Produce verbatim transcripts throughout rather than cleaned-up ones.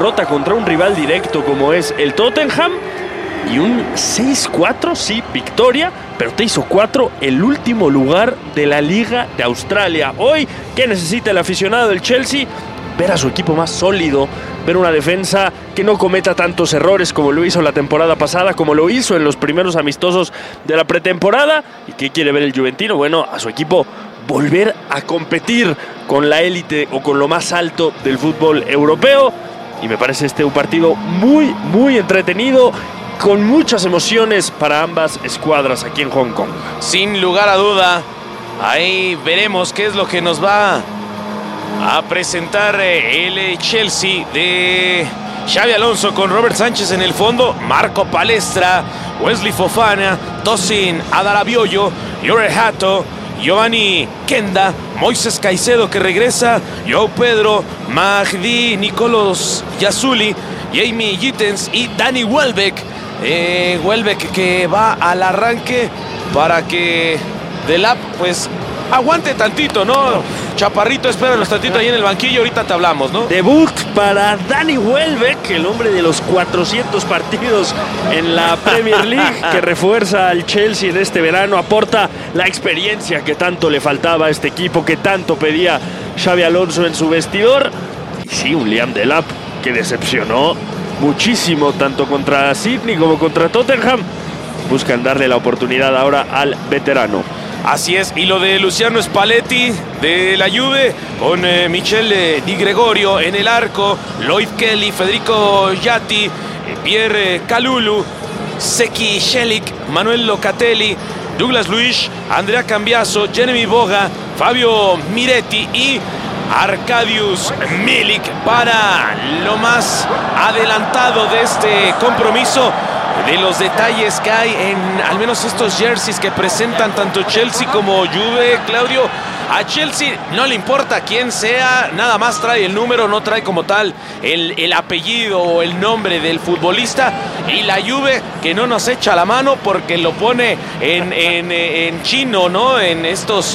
derrota contra un rival directo como es el Tottenham. Y un seis cuatro, sí, victoria, pero te hizo cuatro el último lugar de la Liga de Australia. Hoy, ¿qué necesita el aficionado del Chelsea? Ver a su equipo más sólido, ver una defensa que no cometa tantos errores como lo hizo la temporada pasada, como lo hizo en los primeros amistosos de la pretemporada. ¿Y qué quiere ver el juventino? Bueno, a su equipo volver a competir con la élite o con lo más alto del fútbol europeo. Y me parece este un partido muy, muy entretenido, con muchas emociones para ambas escuadras aquí en Hong Kong. Sin lugar a duda, ahí veremos qué es lo que nos va a presentar el Chelsea de Xabi Alonso, con Robert Sánchez en el fondo, Marco Palestra, Wesley Fofana, Tosin Adarabioyo, Llorel Hato, Giovanni Kenda, Moises Caicedo que regresa, Joao Pedro, Mahdi Nicolos Yazuli, Jamie Gittens y Danny Welbeck. Eh, Welbeck que va al arranque para que Delap pues aguante tantito, ¿no? Chaparrito, espéranos tantito ahí en el banquillo, ahorita te hablamos, ¿no? Debut para Danny Welbeck, el hombre de los cuatrocientos partidos en la Premier League, que refuerza al Chelsea en este verano, aporta la experiencia que tanto le faltaba a este equipo, que tanto pedía Xabi Alonso en su vestidor. Y sí, un Liam Delap que decepcionó muchísimo, tanto contra Sydney como contra Tottenham. Buscan darle la oportunidad ahora al veterano. Así es, y lo de Luciano Spalletti de la Juve, con eh, Michel eh, Di Gregorio en el arco, Lloyd Kelly, Federico Giatti, eh, Pierre Kalulu, Seki Shelik, Manuel Locatelli, Douglas Luiz, Andrea Cambiaso, Jeremy Boga, Fabio Miretti y Arkadiusz Milik para lo más adelantado de este compromiso. De los detalles que hay en al menos estos jerseys que presentan tanto Chelsea como Juve, Claudio, a Chelsea no le importa quién sea, nada más trae el número, no trae como tal el, el apellido o el nombre del futbolista. Y la Juve que no nos echa la mano porque lo pone en, en, en chino, ¿no? En estos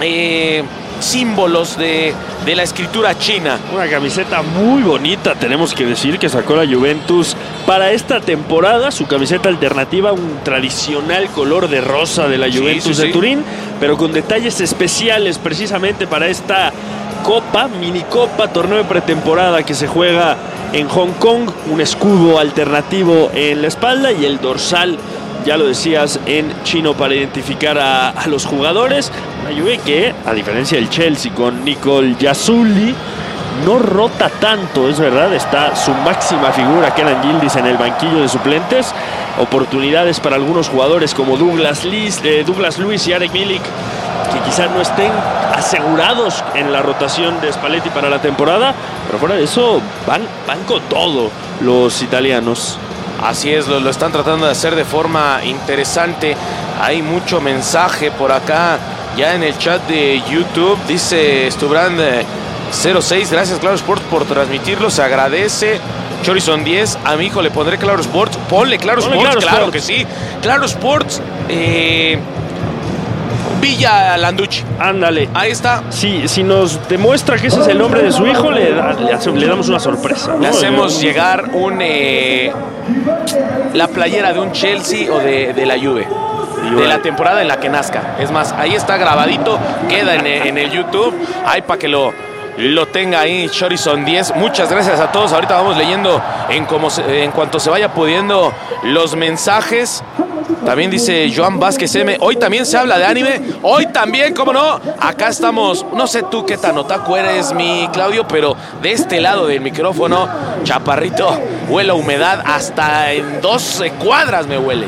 eh, símbolos de, de la escritura china. Una camiseta muy bonita, tenemos que decir, que sacó la Juventus para esta temporada. Su camiseta alternativa, un tradicional color de rosa de la Juventus sí, sí, de sí. Turín, pero con detalles especiales precisamente para esta copa, minicopa, torneo de pretemporada que se juega en Hong Kong. Un escudo alternativo en la espalda y el dorsal, ya lo decías, en chino para identificar a, a los jugadores. Una Juve que, a diferencia del Chelsea con Nicol Yazuli, no rota tanto, es verdad. Está su máxima figura, Kenan Yildiz, en el banquillo de suplentes. Oportunidades para algunos jugadores como Douglas Luiz, eh, Douglas Luiz y Arek Milik, que quizás no estén asegurados en la rotación de Spalletti para la temporada, pero fuera de eso van, van con todo los italianos. Así es, lo, lo están tratando de hacer de forma interesante. Hay mucho mensaje por acá ya en el chat de YouTube. Dice Stubrand cero seis, gracias Claro Sports por transmitirlo, se agradece. Chorizon diez, a mi hijo le pondré Claro Sports. Ponle Claro Ponle Sports, claro, claro Sports. Que sí. Claro Sports, eh, Villa Landucci. Ándale. Ahí está. Sí, si nos demuestra que ese es el nombre de su hijo, le, da, le, hace, le damos una sorpresa, ¿no? Le hacemos llegar un eh, la playera de un Chelsea o de, de la Juve. De la temporada en la que nazca. Es más, ahí está grabadito, queda en, en el YouTube. Ahí para que lo, lo tenga ahí Chorizon diez. Muchas gracias a todos. Ahorita vamos leyendo en, como se, en cuanto se vaya pudiendo los mensajes. También dice Joan Vázquez M, hoy también se habla de anime. Hoy también, ¿cómo no? Acá estamos, no sé tú qué tan otaku eres, mi Claudio, pero de este lado del micrófono, chaparrito, huele a humedad hasta en dos cuadras me huele.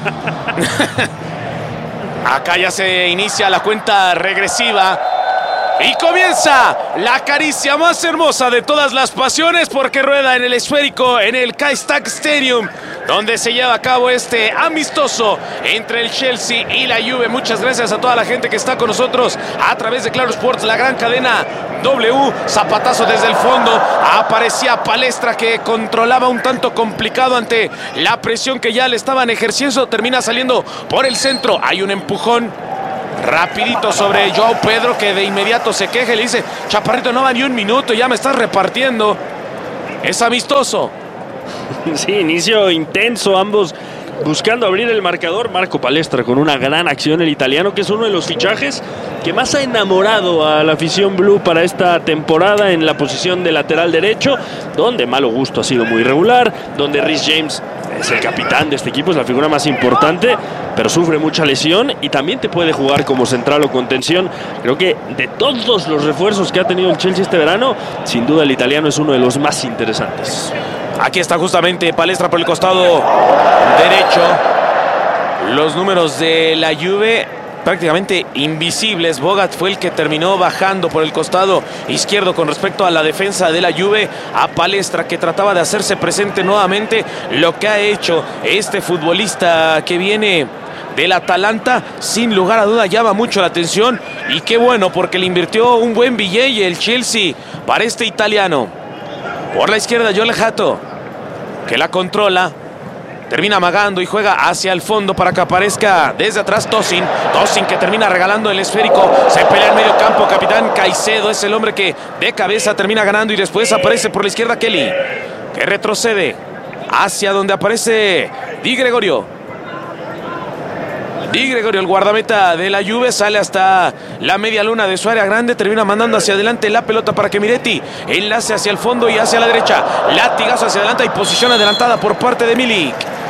Acá ya se inicia la cuenta regresiva y comienza la caricia más hermosa de todas las pasiones, porque rueda en el esférico, en el Kaistak Stadium, donde se lleva a cabo este amistoso entre el Chelsea y la Juve. Muchas gracias a toda la gente que está con nosotros a través de Claro Sports, la gran cadena W. Zapatazo desde el fondo, aparecía Palestra, que controlaba un tanto complicado ante la presión que ya le estaban ejerciendo. Termina saliendo por el centro, hay un empujón rapidito sobre Joao Pedro, que de inmediato se queja y le dice: chaparrito, no va ni un minuto, ya me estás repartiendo. es amistoso. Sí, inicio intenso, ambos buscando abrir el marcador. Marco Palestra con una gran acción, el italiano, que es uno de los fichajes que más ha enamorado a la afición blue para esta temporada en la posición de lateral derecho, donde Malo Gusto ha sido muy regular, donde Reece James es el capitán de este equipo, es la figura más importante, pero sufre mucha lesión y también te puede jugar como central o contención. Creo que de todos los refuerzos que ha tenido el Chelsea este verano, sin duda el italiano es uno de los más interesantes. Aquí está justamente Palestra por el costado derecho. Los números de la Juve prácticamente invisibles. Bogat fue el que terminó bajando por el costado izquierdo con respecto a la defensa de la Juve. A Palestra, que trataba de hacerse presente nuevamente. Lo que ha hecho este futbolista que viene del Atalanta, sin lugar a duda llama mucho la atención. Y qué bueno, porque le invirtió un buen billete el Chelsea para este italiano. Por la izquierda, Joel Hato, que la controla. Termina amagando y juega hacia el fondo para que aparezca desde atrás Tosin. Tosin, que termina regalando el esférico. Se pelea en medio campo. Capitán Caicedo es el hombre que de cabeza termina ganando. Y después aparece por la izquierda Kelly, que retrocede hacia donde aparece Di Gregorio. Di Gregorio, el guardameta de la Juve, sale hasta la media luna de su área grande. Termina mandando hacia adelante la pelota para que Miretti enlace hacia el fondo y hacia la derecha. Latigazo hacia adelante y posición adelantada por parte de Milik.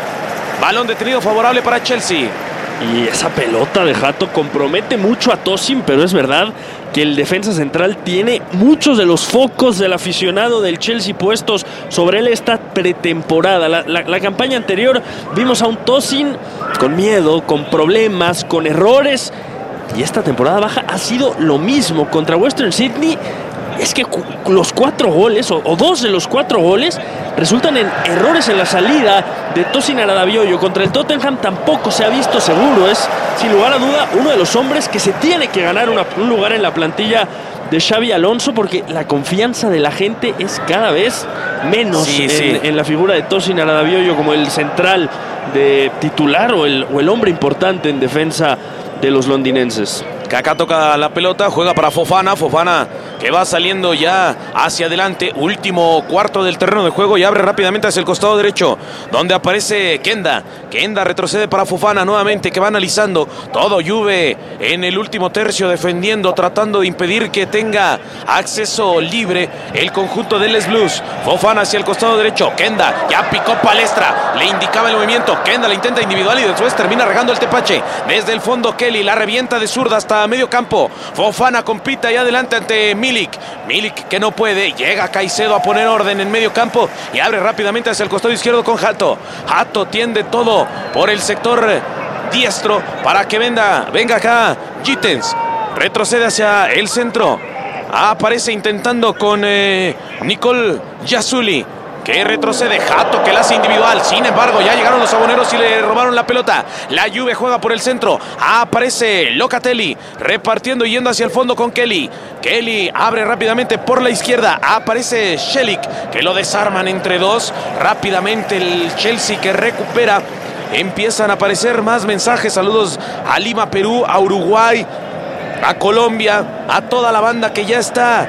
Balón detenido favorable para Chelsea. Y esa pelota de Hato compromete mucho a Tosin, pero es verdad que el defensa central tiene muchos de los focos del aficionado del Chelsea puestos sobre él esta pretemporada. La, la, la campaña anterior vimos a un Tosin con miedo, con problemas, con errores. Y esta temporada baja ha sido lo mismo contra Western Sydney. Es que los cuatro goles, o, o dos de los cuatro goles, resultan en errores en la salida de Tosin Aradabioyo. Contra el Tottenham tampoco se ha visto seguro. Es, sin lugar a duda, uno de los hombres que se tiene que ganar una, un lugar en la plantilla de Xabi Alonso, porque la confianza de la gente es cada vez menos sí, en, sí. en la figura de Tosin Aradabioyo como el central de titular o el, o el hombre importante en defensa de los londinenses. Kaká toca la pelota, juega para Fofana. Fofana, que va saliendo ya hacia adelante. Último cuarto del terreno de juego y abre rápidamente hacia el costado derecho, donde aparece Kenda. Kenda retrocede para Fofana nuevamente, que va analizando todo Juve en el último tercio, defendiendo, tratando de impedir que tenga acceso libre el conjunto de Les Blues. Fofana hacia el costado derecho. Kenda, ya picó Palestra, le indicaba el movimiento. Kenda la intenta individual y después termina regando el tepache. Desde el fondo Kelly la revienta de zurda hasta medio campo. Fofana compite ahí adelante ante Milik. Milik, que no puede. Llega Caicedo a poner orden en medio campo y abre rápidamente hacia el costado izquierdo con Hato. Hato tiende todo por el sector diestro para que venga, venga acá Gittens. Retrocede hacia el centro. Aparece intentando con eh, Nicole Yazuli, que retrocede. Hato, que la hace individual. Sin embargo, ya llegaron los saboneros y le robaron la pelota. La Juve juega por el centro. Aparece Locatelli repartiendo y yendo hacia el fondo con Kelly. Kelly abre rápidamente por la izquierda. Aparece Shelik, que lo desarman entre dos. Rápidamente el Chelsea, que recupera. Empiezan a aparecer más mensajes. Saludos a Lima, Perú, a Uruguay, a Colombia, a toda la banda que ya está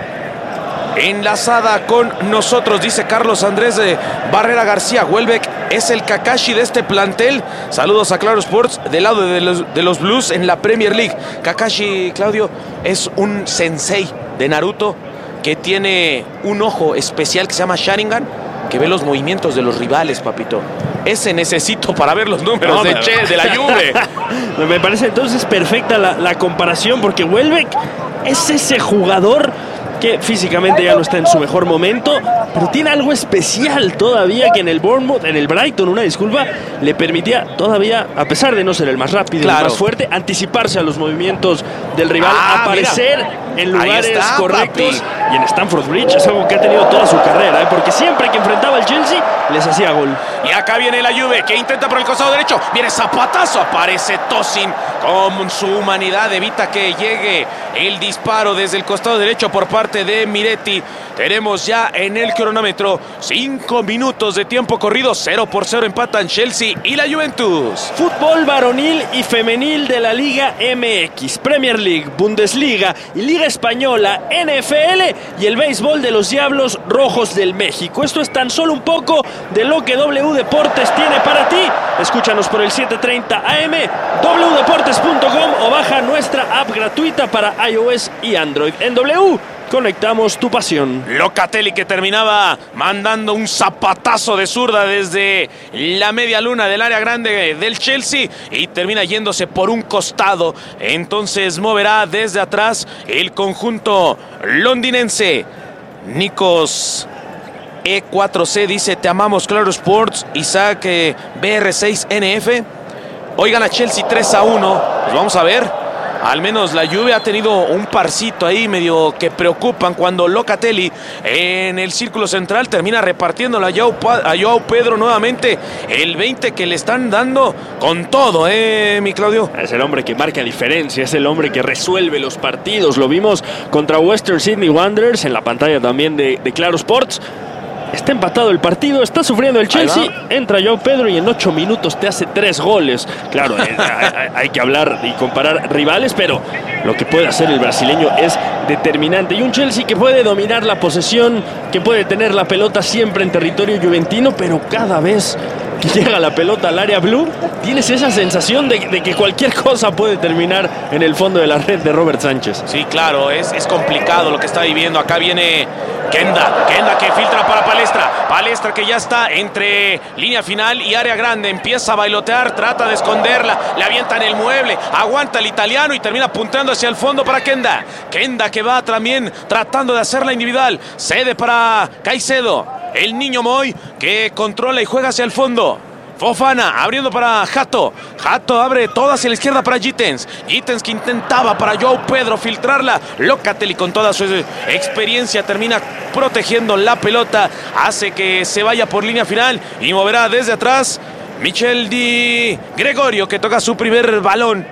enlazada con nosotros. Dice Carlos Andrés de Barrera García: Welbeck es el Kakashi de este plantel. Saludos a Claro Sports del lado de los, de los Blues en la Premier League. Kakashi, Claudio, es un sensei de Naruto que tiene un ojo especial que se llama Sharingan, que ve los movimientos de los rivales, papito. Ese necesito para ver los números no, de, Che, de la Juve. Me parece entonces perfecta la, la comparación, porque Welbeck es ese jugador que físicamente ya no está en su mejor momento, pero tiene algo especial todavía, que en el Bournemouth, en el Brighton, una disculpa, le permitía todavía, a pesar de no ser el más rápido, claro, el más fuerte, anticiparse a los movimientos del rival, ah, aparecer mira. en lugares está, correctos. Papi. Y en Stamford Bridge es algo que ha tenido toda su carrera, ¿eh? Porque siempre que enfrentaba al Chelsea les hacía gol. Y acá viene la Juve, que intenta por el costado derecho, viene zapatazo, aparece Tosin con su humanidad, evita que llegue el disparo desde el costado derecho por parte de Miretti. Tenemos ya en el cronómetro cinco minutos de tiempo corrido. Cero por cero empatan Chelsea y la Juventus. Fútbol varonil y femenil de la Liga M X, Premier League, Bundesliga y Liga Española, N F L y el béisbol de los Diablos Rojos del México. Esto es tan solo un poco de lo que W Deportes tiene para ti. Escúchanos por el setecientos treinta A M, doble u deportes punto com o baja nuestra app gratuita para iOS y Android. En W conectamos tu pasión. Locatelli, que terminaba mandando un zapatazo de zurda desde la media luna del área grande del Chelsea y termina yéndose por un costado. Entonces moverá desde atrás el conjunto londinense. Nikos E cuatro C dice: te amamos, Claro Sports. Isaac eh, B R seis N F. Hoy gana Chelsea tres a uno. Pues vamos a ver. Al menos la Juve ha tenido un parcito ahí medio que preocupan cuando Locatelli en el círculo central termina repartiéndola a Joao, a Joao Pedro nuevamente. El veinte que le están dando con todo, ¿eh, mi Claudio? Es el hombre que marca diferencia, es el hombre que resuelve los partidos. Lo vimos contra Western Sydney Wanderers en la pantalla también de, de Claro Sports. Está empatado el partido, está sufriendo el Chelsea, entra Joao Pedro y en ocho minutos te hace tres goles. Claro, eh, hay, hay que hablar y comparar rivales, pero lo que puede hacer el brasileño es determinante. Y un Chelsea que puede dominar la posesión, que puede tener la pelota siempre en territorio juventino, pero cada vez que llega la pelota al área blue, tienes esa sensación de, de que cualquier cosa puede terminar en el fondo de la red de Robert Sánchez. Sí, claro, es, es complicado lo que está viviendo. Acá viene Kenda, Kenda que filtra para Palestra, Palestra que ya está entre línea final y área grande, empieza a bailotear, trata de esconderla, le avientan el mueble, aguanta el italiano y termina apuntando hacia el fondo para Kenda, Kenda que va también tratando de hacerla individual, cede para Caicedo, el niño Moy que controla y juega hacia el fondo. Fofana abriendo para Hato. Hato abre toda hacia la izquierda para Gittens. Gittens que intentaba para Joao Pedro filtrarla. Locatelli con toda su experiencia termina protegiendo la pelota. Hace que se vaya por línea final y moverá desde atrás Michel Di Gregorio, que toca su primer balón.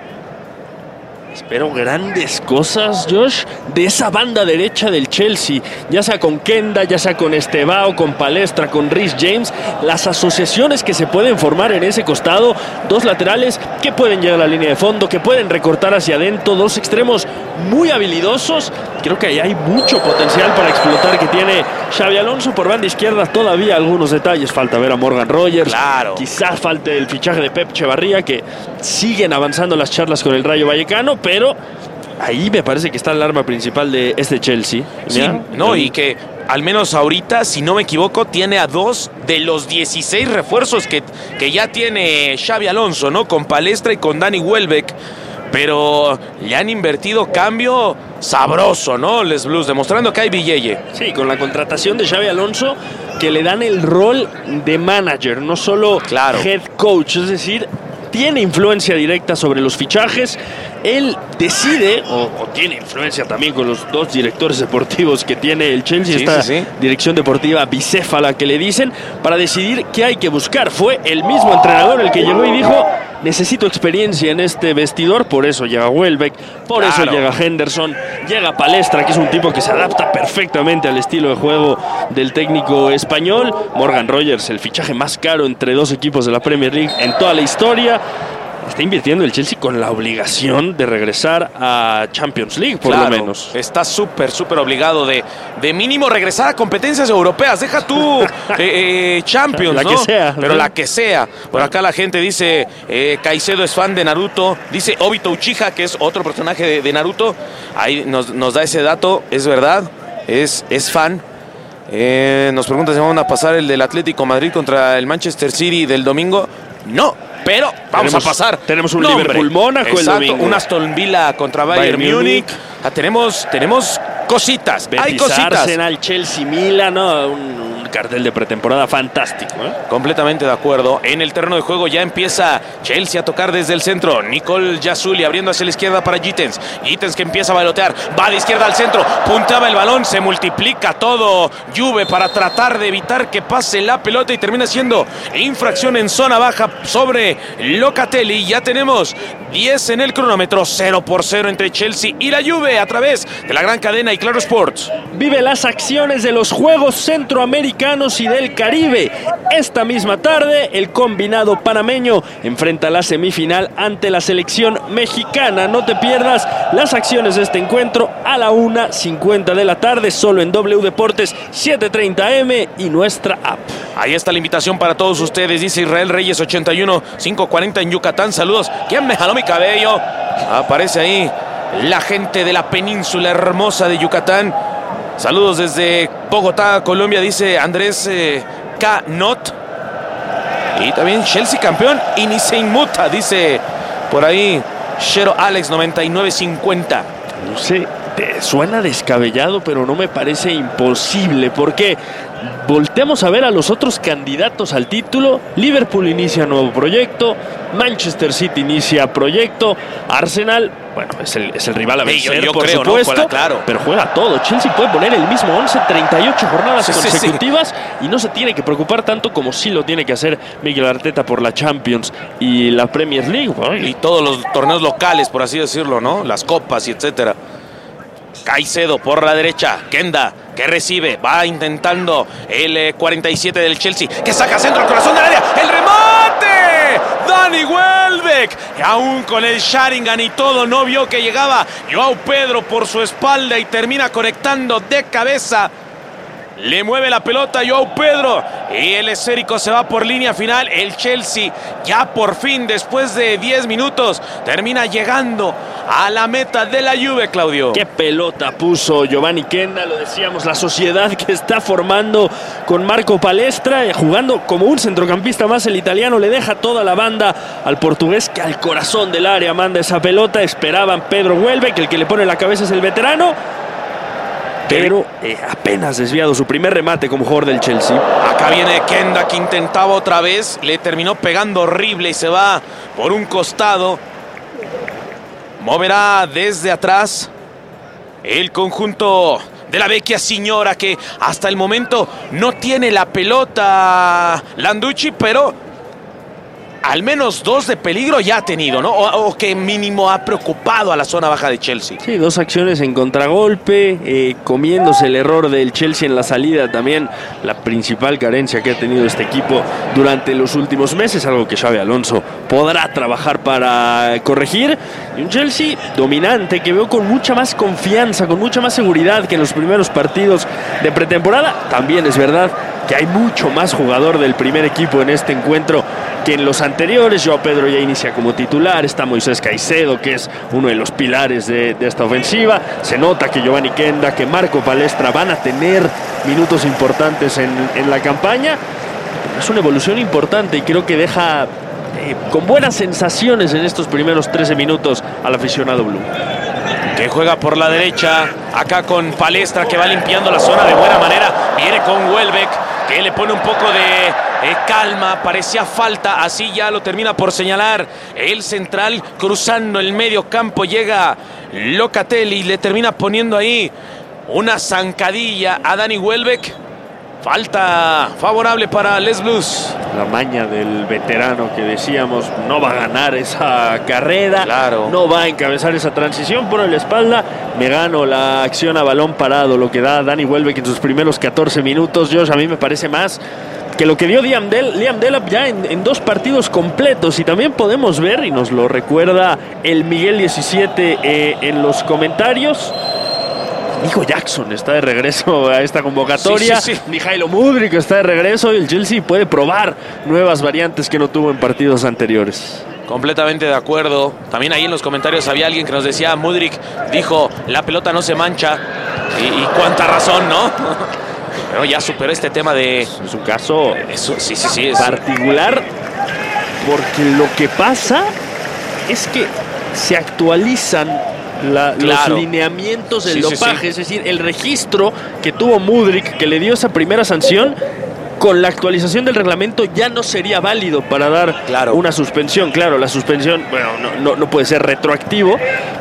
Espero grandes cosas, Josh, de esa banda derecha del Chelsea, ya sea con Kenda, ya sea con Estevao, con Palestra, con Reece James, las asociaciones que se pueden formar en ese costado, dos laterales que pueden llegar a la línea de fondo, que pueden recortar hacia adentro, dos extremos muy habilidosos. Creo que ahí hay mucho potencial para explotar que tiene Xabi Alonso. Por banda izquierda todavía algunos detalles, falta ver a Morgan Rogers, claro. Quizás falte el fichaje de Pep Echevarría, que siguen avanzando las charlas con el Rayo Vallecano, pero ahí me parece que está el arma principal de este Chelsea. Sí, no, y que al menos ahorita, si no me equivoco, tiene a dos de los dieciséis refuerzos que, que ya tiene Xabi Alonso, ¿no? Con Palestra y con Danny Welbeck. Pero le han invertido cambio sabroso, ¿no? Les Blues, demostrando que hay billete. Sí, con la contratación de Xabi Alonso, que le dan el rol de manager, no solo claro. head coach, es decir, tiene influencia directa sobre los fichajes. Él decide, o, o tiene influencia también con los dos directores deportivos que tiene el Chelsea, sí, esta sí, sí. dirección deportiva bicéfala que le dicen, para decidir qué hay que buscar. Fue el mismo entrenador el que llegó y dijo: necesito experiencia en este vestidor, por eso llega Welbeck, por claro. eso llega Henderson, llega Palestra, que es un tipo que se adapta perfectamente al estilo de juego del técnico español. Morgan Rogers, el fichaje más caro entre dos equipos de la Premier League en toda la historia. Está invirtiendo el Chelsea con la obligación de regresar a Champions League, por claro, lo menos. Está súper, súper obligado de, de mínimo regresar a competencias europeas. Deja tú eh, eh, Champions, la ¿no? que sea. Pero ¿no? La que sea. Por acá la gente dice, eh, Caicedo es fan de Naruto. Dice Obito Uchiha, que es otro personaje de, de Naruto. Ahí nos, nos da ese dato, es verdad. Es, es fan. Eh, nos pregunta si van a pasar el del Atlético Madrid contra el Manchester City del domingo. No. Pero vamos tenemos, a pasar. Tenemos un no, Liverpool-Mónaco el domingo. Un Aston Villa contra Bayern, Bayern Múnich. Ah, tenemos, tenemos cositas. Betis, hay cositas. Arsenal, Chelsea, Milan, ¿no? un, un cartel de pretemporada fantástico. ¿eh? Completamente de acuerdo. En el terreno de juego ya empieza Chelsea a tocar desde el centro. Nicole Yazuli abriendo hacia la izquierda para Gittens. Gittens que empieza a bailotear. Va de izquierda al centro. Punteaba el balón. Se multiplica todo Juve para tratar de evitar que pase la pelota y termina siendo infracción en zona baja sobre Locatelli. Ya tenemos diez en el cronómetro. cero por cero entre Chelsea y la Juve a través de la gran cadena y Claro Sports. Vive las acciones de los Juegos Centroamericanos y del Caribe. Esta misma tarde, el combinado panameño enfrenta la semifinal ante la selección mexicana. No te pierdas las acciones de este encuentro a la una cincuenta de la tarde, solo en W Deportes setecientos treinta A M y nuestra app. Ahí está la invitación para todos ustedes, dice Israel Reyes ochenta y uno, quinientos cuarenta en Yucatán. Saludos. ¿Quién me jaló mi cabello? Aparece ahí la gente de la península hermosa de Yucatán. Saludos desde Bogotá, Colombia, dice Andrés eh, K. Not. Y también Chelsea campeón y ni se inmuta, dice por ahí Shero Alex noventa y nueve cincuenta. No sé, te suena descabellado, pero no me parece imposible, porque volteamos a ver a los otros candidatos al título. Liverpool inicia nuevo proyecto, Manchester City inicia proyecto, Arsenal, bueno, es el, es el rival a vencer, sí, yo, yo por creo, supuesto, ¿no? Claro. Pero juega todo. Chelsea puede poner el mismo once, treinta y ocho jornadas sí, consecutivas, sí, sí. Y no se tiene que preocupar tanto como sí lo tiene que hacer Miguel Arteta por la Champions y la Premier League. Y todos los torneos locales, por así decirlo, ¿no? Las copas y etcétera. Caicedo por la derecha, Kenda, que recibe, va intentando el eh, cuarenta y siete del Chelsea, que saca centro al corazón del área, el remate, Dani Welbeck, y aún con el Sharingan y todo, no vio que llegaba Joao Pedro por su espalda y termina conectando de cabeza. Le mueve la pelota a Joao Pedro y el esférico se va por línea final. El Chelsea ya por fin, después de diez minutos, termina llegando a la meta de la Juve, Claudio. Qué pelota puso Giovanni Kenda, lo decíamos, la sociedad que está formando con Marco Palestra, jugando como un centrocampista más. El italiano le deja toda la banda al portugués, que al corazón del área manda esa pelota. Esperaban Pedro Welbeck, el que le pone la cabeza es el veterano. Pero eh, apenas desviado su primer remate como jugador del Chelsea. Acá viene Kenda, que intentaba otra vez, le terminó pegando horrible y se va por un costado. Moverá desde atrás el conjunto de la vecchia señora, que hasta el momento no tiene la pelota Landucci, pero al menos dos de peligro ya ha tenido, ¿no? O, o que mínimo ha preocupado a la zona baja de Chelsea. Sí, dos acciones en contragolpe, eh, comiéndose el error del Chelsea en la salida, también la principal carencia que ha tenido este equipo durante los últimos meses, algo que Xabi Alonso podrá trabajar para corregir. Y un Chelsea dominante, que veo con mucha más confianza, con mucha más seguridad que en los primeros partidos de pretemporada. También es verdad que hay mucho más jugador del primer equipo en este encuentro que en los anteriores. Joao Pedro ya inicia como titular, está Moisés Caicedo, que es uno de los pilares de, de esta ofensiva. Se nota que Giovanni Kenda, que Marco Palestra van a tener minutos importantes en, en la campaña. Es una evolución importante y creo que deja eh, con buenas sensaciones en estos primeros trece minutos al aficionado blue. Que juega por la derecha, acá con Palestra, que va limpiando la zona de buena manera. Viene con Welbeck, que le pone un poco de eh, calma, parecía falta, así ya lo termina por señalar el central, cruzando el medio campo, llega Locatelli y le termina poniendo ahí una zancadilla a Dani Welbeck. Falta favorable para Les Blues. La maña del veterano que decíamos, no va a ganar esa carrera, claro. No va a encabezar esa transición por la espalda. Me gano la acción a balón parado, lo que da Dani Welbeck en sus primeros catorce minutos. Josh, a mí me parece más que lo que dio Liam, Del, Liam Delap ya en, en dos partidos completos. Y también podemos ver, y nos lo recuerda el Miguel diecisiete eh, en los comentarios, Nico Jackson está de regreso a esta convocatoria. Sí, sí, sí. Mijailo Mudryk está de regreso y el Chelsea puede probar nuevas variantes que no tuvo en partidos anteriores. Completamente de acuerdo. También ahí en los comentarios había alguien que nos decía, Mudryk dijo, la pelota no se mancha. Y, y cuánta razón, ¿no? Pero ya superó este tema de... Es un caso Eso, sí, sí, sí, es particular, porque lo que pasa es que se actualizan La, claro. los lineamientos del sí, dopaje, sí, sí. Es decir, el registro que tuvo Mudryk, que le dio esa primera sanción, con la actualización del reglamento ya no sería válido para dar claro. una suspensión. Claro, la suspensión, bueno, no, no, no puede ser retroactivo,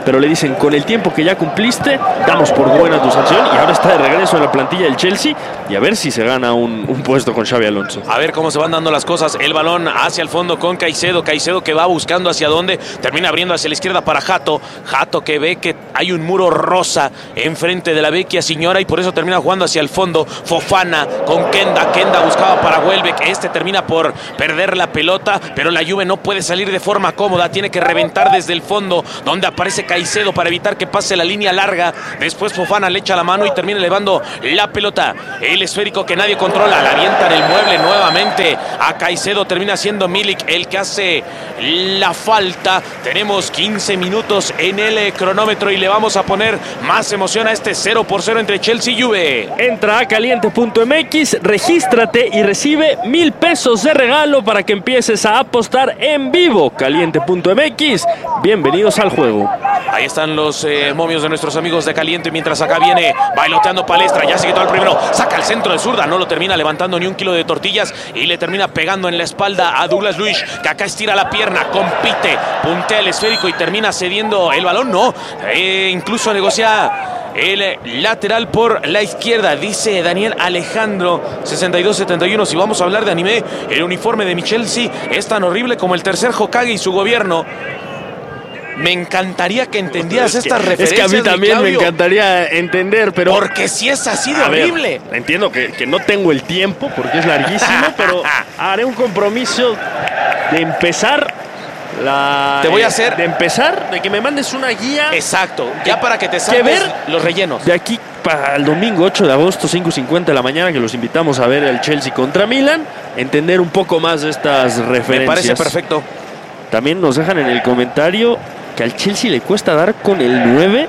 pero le dicen, con el tiempo que ya cumpliste, damos por buena tu sanción, y ahora está de regreso en la plantilla del Chelsea, y a ver si se gana un, un puesto con Xabi Alonso. A ver cómo se van dando las cosas. El balón hacia el fondo con Caicedo. Caicedo que va buscando hacia dónde. Termina abriendo hacia la izquierda para Hato. Hato que ve que hay un muro rosa enfrente de la vecchia señora y por eso termina jugando hacia el fondo. Fofana con Kenda. Kenda buscaba para Welbeck. Este termina por perder la pelota, pero la Juve no puede salir de forma cómoda. Tiene que reventar desde el fondo, donde aparece Caicedo para evitar que pase la línea larga. Después Fofana le echa la mano y termina elevando la pelota. El esférico que nadie controla. La avienta en el mueble nuevamente a Caicedo. Termina siendo Milik el que hace la falta. Tenemos quince minutos en el cronómetro y le vamos a poner más emoción a este cero por cero entre Chelsea y Juve. Entra a caliente punto m x, regístrate y recibe mil pesos de regalo para que empieces a apostar en vivo. caliente punto m x, bienvenidos al juego. Ahí están los eh, momios de nuestros amigos de Caliente, mientras acá viene bailoteando Palestra. Ya se quitó el primero, saca el centro de zurda, no lo termina levantando ni un kilo de tortillas y le termina pegando en la espalda a Douglas Luiz, que acá estira la pierna, compite, puntea el esférico y termina cediendo el balón. No, eh, incluso negocia el lateral por la izquierda, dice Daniel Alejandro, sesenta y dos setenta y uno. Si vamos a hablar de anime, el uniforme de mi Chelsea es tan horrible como el tercer Hokage y su gobierno. Me encantaría que entendieras es que, estas referencias. Es que a mí también me encantaría entender, pero... Porque si es así de horrible. Ver, entiendo que, que no tengo el tiempo, porque es larguísimo, pero haré un compromiso de empezar la... Te voy a hacer... De empezar, de que me mandes una guía... Exacto, ya para que te saltes ver los rellenos. De aquí para el domingo ocho de agosto, cinco cincuenta de la mañana, que los invitamos a ver el Chelsea contra Milan, entender un poco más de estas referencias. Me parece perfecto. También nos dejan en el comentario que al Chelsea le cuesta dar con el nueve.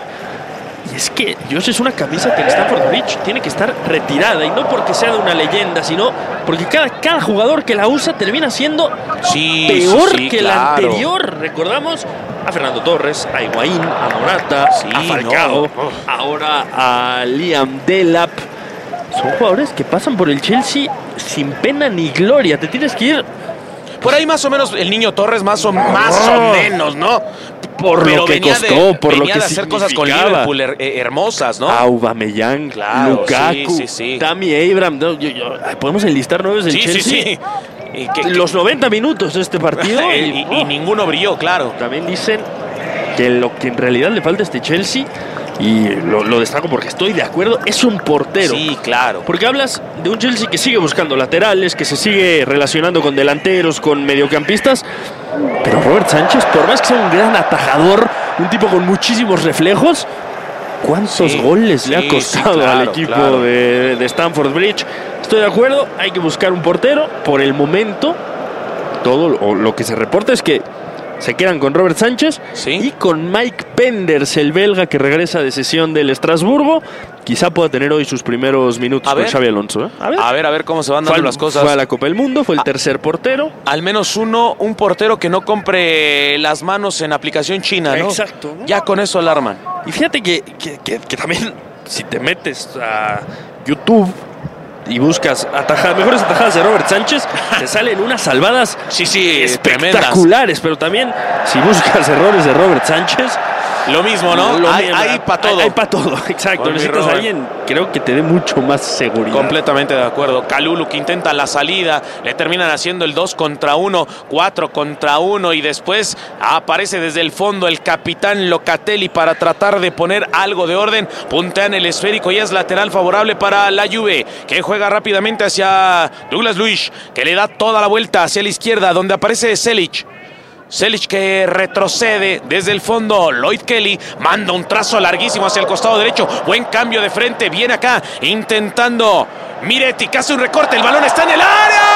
Y es que Dios, es una camisa que en Stamford Bridge tiene que estar retirada. Y no porque sea de una leyenda, sino porque cada, cada jugador que la usa termina siendo sí, peor sí, sí, que claro. la anterior. Recordamos a Fernando Torres, a Higuaín, a Morata, sí, a Falcao, no. ahora a Liam Delap. Son jugadores que pasan por el Chelsea sin pena ni gloria. Te tienes que ir... Por ahí más o menos el niño Torres, más o, más o menos, ¿no? Por Pero lo que venía costó, de, por venía lo que de hacer cosas con Liverpool her, eh, hermosas, ¿no? Aubameyang, claro, Lukaku, sí, sí, sí. Tammy Abraham. No, yo, yo, podemos enlistar nueve del sí, Chelsea. Sí, sí, y que, Los noventa minutos de este partido. y, y, y ninguno brilló, claro. También dicen que lo que en realidad le falta a este Chelsea, y lo, lo destaco porque estoy de acuerdo, es un portero. Sí, claro. Porque hablas de un Chelsea que sigue buscando laterales, que se sigue relacionando con delanteros, con mediocampistas, pero Robert Sánchez, por más que sea un gran atajador, un tipo con muchísimos reflejos, ¿cuántos sí, goles sí, le ha costado sí, claro, al equipo claro. de, de Stamford Bridge? Estoy de acuerdo, hay que buscar un portero. Por el momento, todo lo, lo que se reporta es que se quedan con Robert Sánchez ¿Sí? y con Mike Penders, el belga que regresa de cesión del Estrasburgo. Quizá pueda tener hoy sus primeros minutos con Xabi Alonso. ¿eh? A, ver. a ver, a ver cómo se van dando al, las cosas. Fue a la Copa del Mundo, fue el a, tercer portero. Al menos uno, un portero que no compre las manos en aplicación china, ¿no? Exacto. ¿no? Ya con eso alarman. Y fíjate que, que, que, que también, si te metes a YouTube y buscas atajadas, mejores atajadas de Robert Sánchez, te salen unas salvadas sí, sí, espectaculares, tremendas. Pero también si buscas errores de Robert Sánchez, lo mismo, ¿no? Lo hay hay para todo. Hay, hay para todo, exacto. Con Necesitas a alguien, creo que te dé mucho más seguridad. Completamente de acuerdo. Kalulu que intenta la salida, le terminan haciendo el dos contra uno, cuatro contra uno y después aparece desde el fondo el capitán Locatelli para tratar de poner algo de orden. Puntean el esférico y es lateral favorable para la Juve, que juega rápidamente hacia Douglas Luiz, que le da toda la vuelta hacia la izquierda, donde aparece Selic. Selic que retrocede desde el fondo. Lloyd Kelly manda un trazo larguísimo hacia el costado derecho. Buen cambio de frente. Viene acá intentando Miretti, que hace un recorte. El balón está en el área.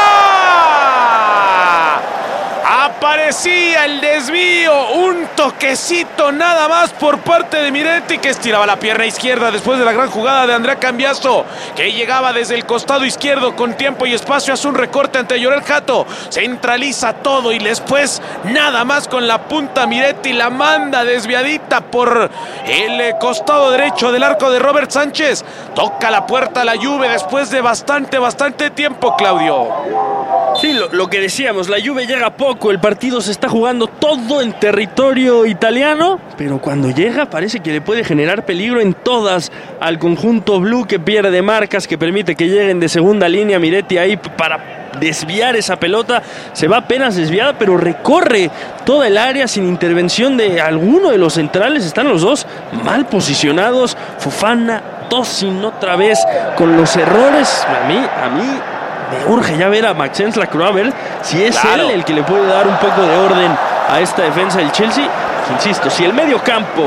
Aparecía el desvío. Un toquecito nada más por parte de Miretti, que estiraba la pierna izquierda después de la gran jugada de Andrea Cambiaso, que llegaba desde el costado izquierdo con tiempo y espacio. Hace un recorte ante Llorel Hato. Centraliza todo y después nada más con la punta Miretti la manda desviadita por el costado derecho del arco de Robert Sánchez. Toca la puerta la Juve después de bastante, bastante tiempo, Claudio. Sí, lo, lo que decíamos, la Juve llega poco, el partido se está jugando todo en territorio italiano, pero cuando llega parece que le puede generar peligro en todas al conjunto blu, que pierde marcas, que permite que lleguen de segunda línea. Miretti ahí para desviar esa pelota, se va apenas desviada, pero recorre toda el área sin intervención de alguno de los centrales. Están los dos mal posicionados, Fofana, Tosin otra vez con los errores. A mí, a mí me urge ya ver a Maxence Lacroix, a ver si es claro. él el que le puede dar un poco de orden a esta defensa del Chelsea. Insisto, si el medio campo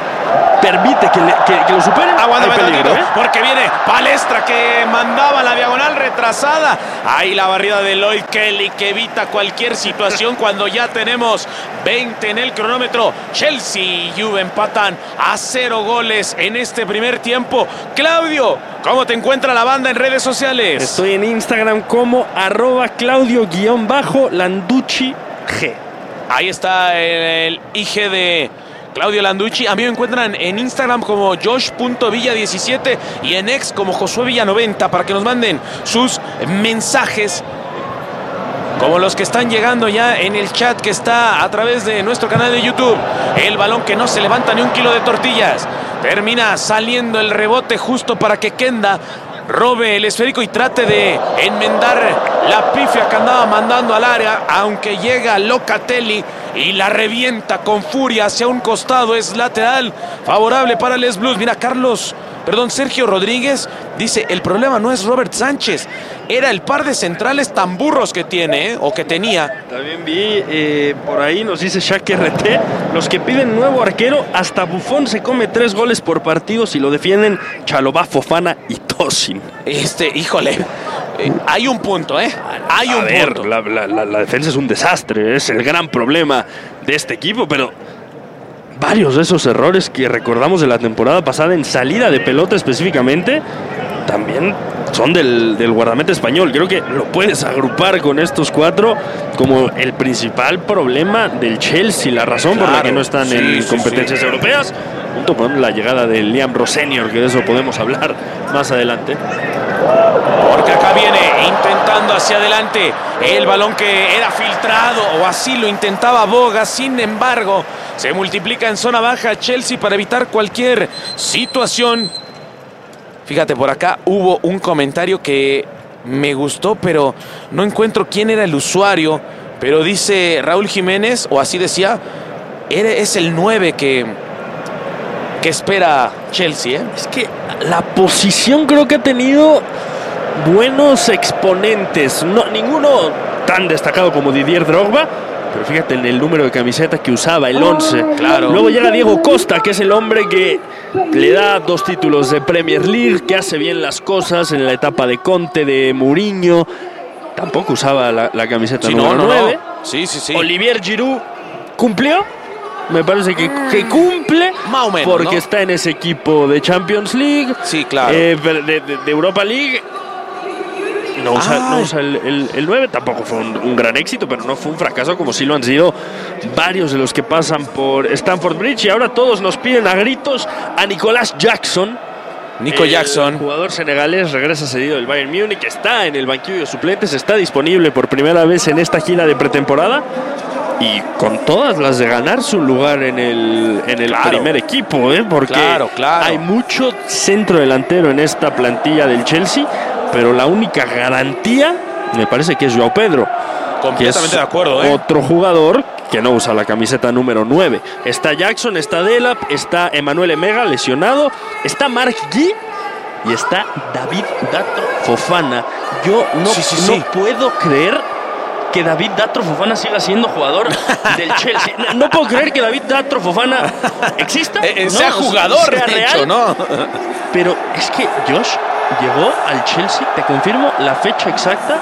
permite que, le, que, que lo superen, aguanta hay peligro, ¿eh? Porque viene Palestra, que mandaba la diagonal retrasada. Ahí la barrida de Lloyd Kelly, que evita cualquier situación cuando ya tenemos veinte en el cronómetro. Chelsea y Juve empatan a cero goles en este primer tiempo. Claudio, ¿cómo te encuentra la banda en redes sociales? Estoy en Instagram como arroba Claudio-Landucci G. Ahí está el, el I G de Claudio Landucci. A mí me encuentran en Instagram como josh punto villa diecisiete y en X como Josué Villa noventa para que nos manden sus mensajes, como los que están llegando ya en el chat que está a través de nuestro canal de YouTube. El balón que no se levanta ni un kilo de tortillas. Termina saliendo el rebote justo para que Kenda robe el esférico y trate de enmendar la pifia que andaba mandando al área, aunque llega Locatelli y la revienta con furia hacia un costado. Es lateral favorable para Les Blues. Mira, Carlos, perdón, Sergio Rodríguez dice, el problema no es Robert Sánchez, era el par de centrales tan burros que tiene, ¿eh? o que tenía. También vi eh, por ahí, nos dice Shaq R T, los que piden nuevo arquero, hasta Buffon se come tres goles por partido si lo defienden Chalobah, Fofana y Tosin. Este, híjole, eh, hay un punto, ¿eh? Hay un A ver, punto. La, la, la, la defensa es un desastre, es el gran problema de este equipo, pero varios de esos errores que recordamos de la temporada pasada en salida de pelota específicamente, también son del, del guardameta español. Creo que lo puedes agrupar con estos cuatro como el principal problema del Chelsea, la razón claro, por la que no están sí, en sí, competencias sí. europeas, junto con la llegada de Liam Ross senior, que de eso podemos hablar más adelante. Porque acá viene intentando hacia adelante el balón que era filtrado, o así lo intentaba Boga. Sin embargo, se multiplica en zona baja Chelsea para evitar cualquier situación. Fíjate, por acá hubo un comentario que me gustó, pero no encuentro quién era el usuario. Pero dice Raúl Jiménez, o así decía, es el nueve que, que espera Chelsea, ¿eh? Es que la posición creo que ha tenido buenos exponentes. No, ninguno tan destacado como Didier Drogba, pero fíjate en el número de camiseta que usaba, el once. Claro. Luego llega Diego Costa, que es el hombre que le da dos títulos de Premier League, que hace bien las cosas en la etapa de Conte, de Mourinho. Tampoco usaba la, la camiseta sí, número no, no, nueve. No. Sí, sí, sí. Olivier Giroud cumplió. Me parece que, que cumple Más o menos, porque ¿no? está en ese equipo de Champions League. Sí, claro. Eh, de, de, de Europa League. No usa, no usa el, el, el nueve, tampoco fue un, un gran éxito, pero no fue un fracaso como sí lo han sido varios de los que pasan por Stamford Bridge. Y ahora todos nos piden a gritos a Nicolás Jackson. Nico el Jackson, jugador senegalés, regresa cedido del Bayern Múnich, está en el banquillo de suplentes, está disponible por primera vez en esta gira de pretemporada y con todas las de ganar su lugar en el, en el claro. primer equipo, ¿eh? Porque claro, claro. hay mucho centro delantero en esta plantilla del Chelsea, pero la única garantía me parece que es Joao Pedro. Completamente de acuerdo, ¿eh? Otro jugador que no usa la camiseta número nueve. Está Jackson, está Delap, está Emmanuel Emega lesionado, está Mark Guy y está David Datro Fofana. Yo no, sí, sí, no sí. puedo creer que David Datro Fofana siga siendo jugador del Chelsea. No, no puedo creer que David Datro Fofana exista. Eh, ¿no? Sea jugador, sea de real. hecho, ¿no? Pero es que Josh llegó al Chelsea, te confirmo la fecha exacta.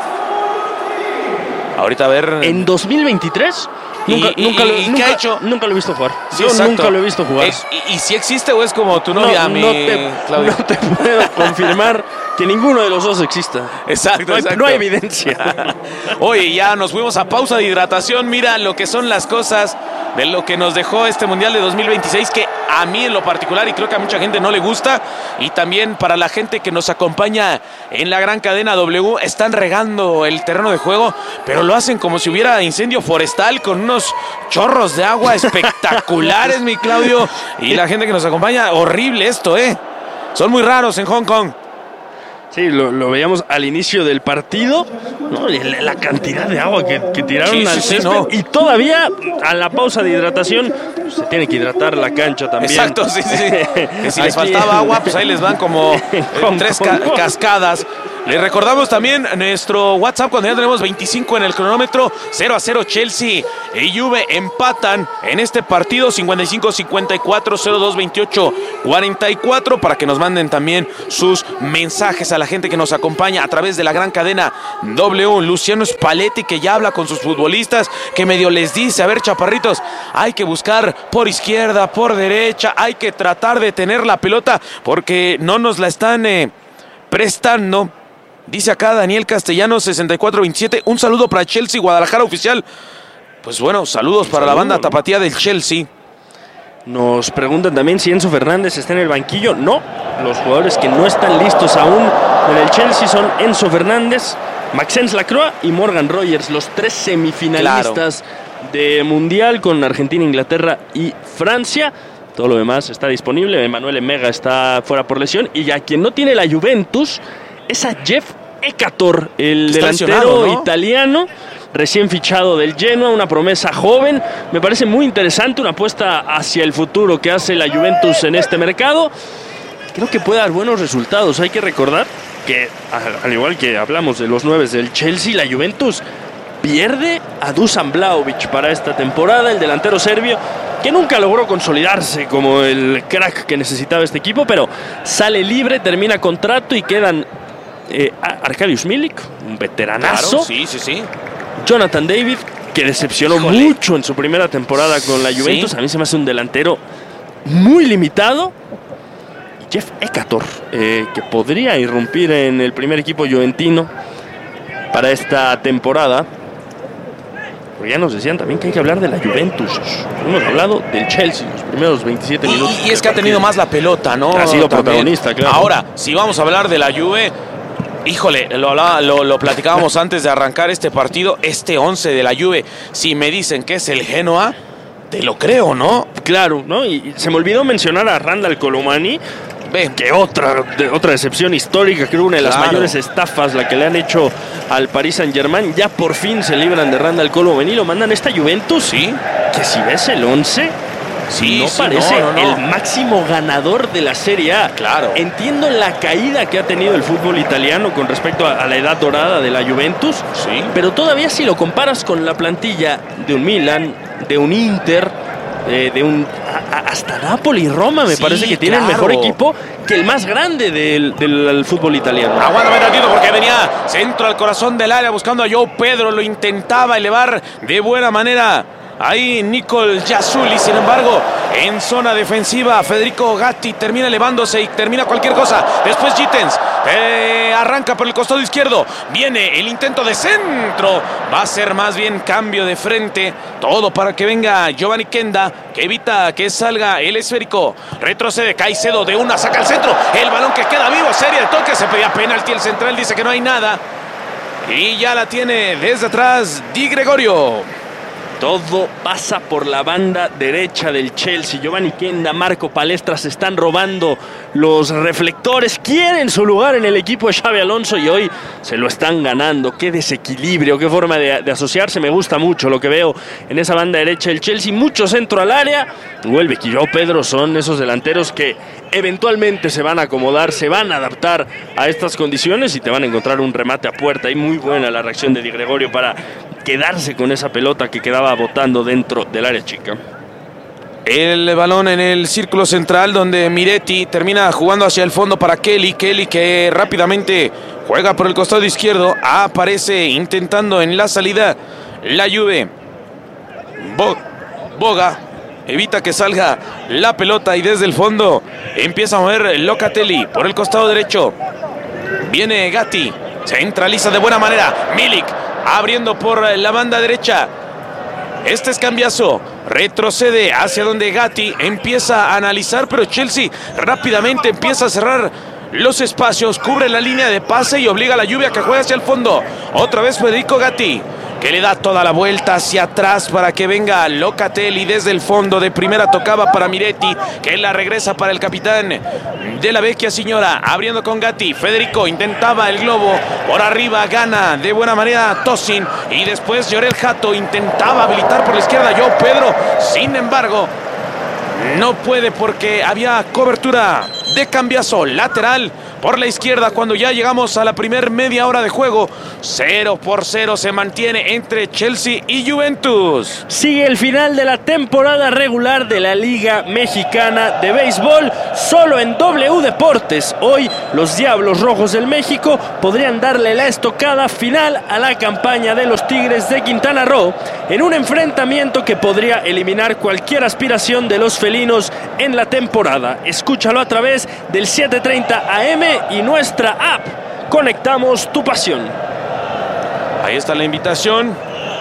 Ahorita a ver. En dos mil veintitrés. Nunca, ¿Y, nunca, y, lo, y nunca, qué ha hecho? Nunca lo he visto jugar. Sí, Yo exacto. nunca lo he visto jugar. Eh, y, ¿Y si existe o es como tu novia, no, mi no te, Claudia? No te puedo confirmar que ninguno de los dos exista. Exacto, no hay, exacto. No hay evidencia. Oye, ya nos fuimos a pausa de hidratación. Mira lo que son las cosas de lo que nos dejó este Mundial de dos mil veintiséis, que a mí en lo particular, y creo que a mucha gente no le gusta, y también para la gente que nos acompaña en la gran cadena W, están regando el terreno de juego, pero lo hacen como si hubiera incendio forestal con unos chorros de agua espectaculares, mi Claudio. Y la gente que nos acompaña, horrible esto, ¿eh? Son muy raros en Hong Kong. Sí, lo, lo veíamos al inicio del partido, ¿no? La, la cantidad de agua que, que tiraron sí, al sí, césped, sí, no. Y todavía a la pausa de hidratación pues, se tiene que hidratar la cancha también. Exacto, sí, sí, sí. Que si les faltaba agua, pues ahí les van como eh, tres ca cascadas. Les recordamos también nuestro WhatsApp cuando ya tenemos veinticinco en el cronómetro. cero a cero Chelsea y Juve empatan en este partido. cincuenta y cinco cincuenta y cuatro, cero dos veintiocho cuarenta y cuatro, para que nos manden también sus mensajes a la gente que nos acompaña a través de la gran cadena W. Luciano Spalletti, que ya habla con sus futbolistas, que medio les dice: a ver, chaparritos, hay que buscar por izquierda, por derecha, hay que tratar de tener la pelota porque no nos la están eh, prestando. Dice acá Daniel Castellanos sesenta y cuatro veintisiete, un saludo para Chelsea Guadalajara oficial. Pues bueno, saludos para Saludo, la banda ¿no? tapatía del Chelsea. Nos preguntan también si Enzo Fernández está en el banquillo. No, los jugadores que no están listos aún en el Chelsea son Enzo Fernández, Maxence Lacroix y Morgan Rogers, los tres semifinalistas claro. de Mundial con Argentina, Inglaterra y Francia. Todo lo demás está disponible. Emmanuel Emega está fuera por lesión. Y a quien no tiene la Juventus es a Jeff Ekator, el delantero, ¿no?, italiano, recién fichado del Genoa, una promesa joven. Me parece muy interesante, una apuesta hacia el futuro que hace la Juventus en este mercado. Creo que puede dar buenos resultados. Hay que recordar que, al igual que hablamos de los nueves del Chelsea, la Juventus pierde a Dusan Vlahovic para esta temporada, el delantero serbio, que nunca logró consolidarse como el crack que necesitaba este equipo, pero sale libre, termina contrato y quedan eh, Arkadiusz Milik, un veteranazo. Claro, sí, sí, sí. Jonathan David, que decepcionó Híjole. mucho en su primera temporada con la Juventus. Sí. A mí se me hace un delantero muy limitado. Y Jeff Ekator, eh, que podría irrumpir en el primer equipo juventino para esta temporada. Porque ya nos decían también que hay que hablar de la Juventus. Hemos hablado del Chelsea los primeros veintisiete y, minutos. Y es que ha tenido más la pelota, ¿no? Ha sido también protagonista, claro. Ahora, si vamos a hablar de la Juve, híjole, lo, lo, lo platicábamos antes de arrancar este partido, este once de la Juve. Si me dicen que es el Genoa, te lo creo, ¿no? Claro, ¿no? Y, y se me olvidó mencionar a Randal Colomani. Ven, que otra, de, otra decepción histórica, creo una de las claro. mayores estafas la que le han hecho al Paris Saint-Germain. Ya por fin se libran de Randal Colomani y lo mandan a esta Juventus, sí, que si ves el once, sí, no sí, parece no, no, no. el máximo ganador de la Serie A. Claro. Entiendo la caída que ha tenido el fútbol italiano con respecto a, a la edad dorada de la Juventus, sí, pero todavía si lo comparas con la plantilla de un Milan, de un Inter, de, de un a, hasta Napoli y Roma, me sí, parece que tiene claro. el mejor equipo que el más grande del, del, del fútbol italiano. Aguántame un ratito porque venía centro al corazón del área buscando a João Pedro, lo intentaba elevar de buena manera ahí Nicol Giasuli, sin embargo, en zona defensiva, Federico Gatti termina elevándose y termina cualquier cosa. Después Gittens eh, arranca por el costado izquierdo. Viene el intento de centro. Va a ser más bien cambio de frente. Todo para que venga Giovanni Kenda, que evita que salga el esférico. Retrocede Caicedo de una, saca el centro. El balón que queda vivo, serie de toques. Se pedía penalti, el central dice que no hay nada. Y ya la tiene desde atrás Di Gregorio. Todo pasa por la banda derecha del Chelsea. Giovanni Kenda, Marco Palestra se están robando los reflectores. Quieren su lugar en el equipo de Xabi Alonso y hoy se lo están ganando. Qué desequilibrio, qué forma de, de asociarse. Me gusta mucho lo que veo en esa banda derecha del Chelsea. Mucho centro al área. Welbeck y João Pedro son esos delanteros que eventualmente se van a acomodar, se van a adaptar a estas condiciones y te van a encontrar un remate a puerta. Y muy buena la reacción de Di Gregorio para quedarse con esa pelota que quedaba botando dentro del área chica. El balón en el círculo central donde Miretti termina jugando hacia el fondo para Kelly. Kelly que rápidamente juega por el costado izquierdo. Aparece intentando en la salida la Juve. Bo- Boga evita que salga la pelota y desde el fondo empieza a mover Locatelli por el costado derecho. Viene Gatti. Centraliza de buena manera. Milik abriendo por la banda derecha. Este es Cambiaso. Retrocede hacia donde Gatti empieza a analizar, pero Chelsea rápidamente empieza a cerrar los espacios, cubre la línea de pase y obliga a la Juve a que juegue hacia el fondo. Otra vez Federico Gatti, que le da toda la vuelta hacia atrás para que venga Locatelli desde el fondo. De primera tocaba para Miretti, que la regresa para el capitán de la Vecchia Signora, abriendo con Gatti. Federico intentaba el globo por arriba, gana de buena manera Tosin, y después Llorel Jato intentaba habilitar por la izquierda João Pedro, sin embargo no puede porque había cobertura de Cambiaso, lateral por la izquierda. Cuando ya llegamos a la primer media hora de juego, cero por cero se mantiene entre Chelsea y Juventus. Sigue el final de la temporada regular de la Liga Mexicana de Béisbol, solo en W Deportes. Hoy los Diablos Rojos del México podrían darle la estocada final a la campaña de los Tigres de Quintana Roo en un enfrentamiento que podría eliminar cualquier aspiración de los felinos en la temporada. Escúchalo a través del siete treinta A M y nuestra app. Conectamos tu pasión. Ahí está la invitación.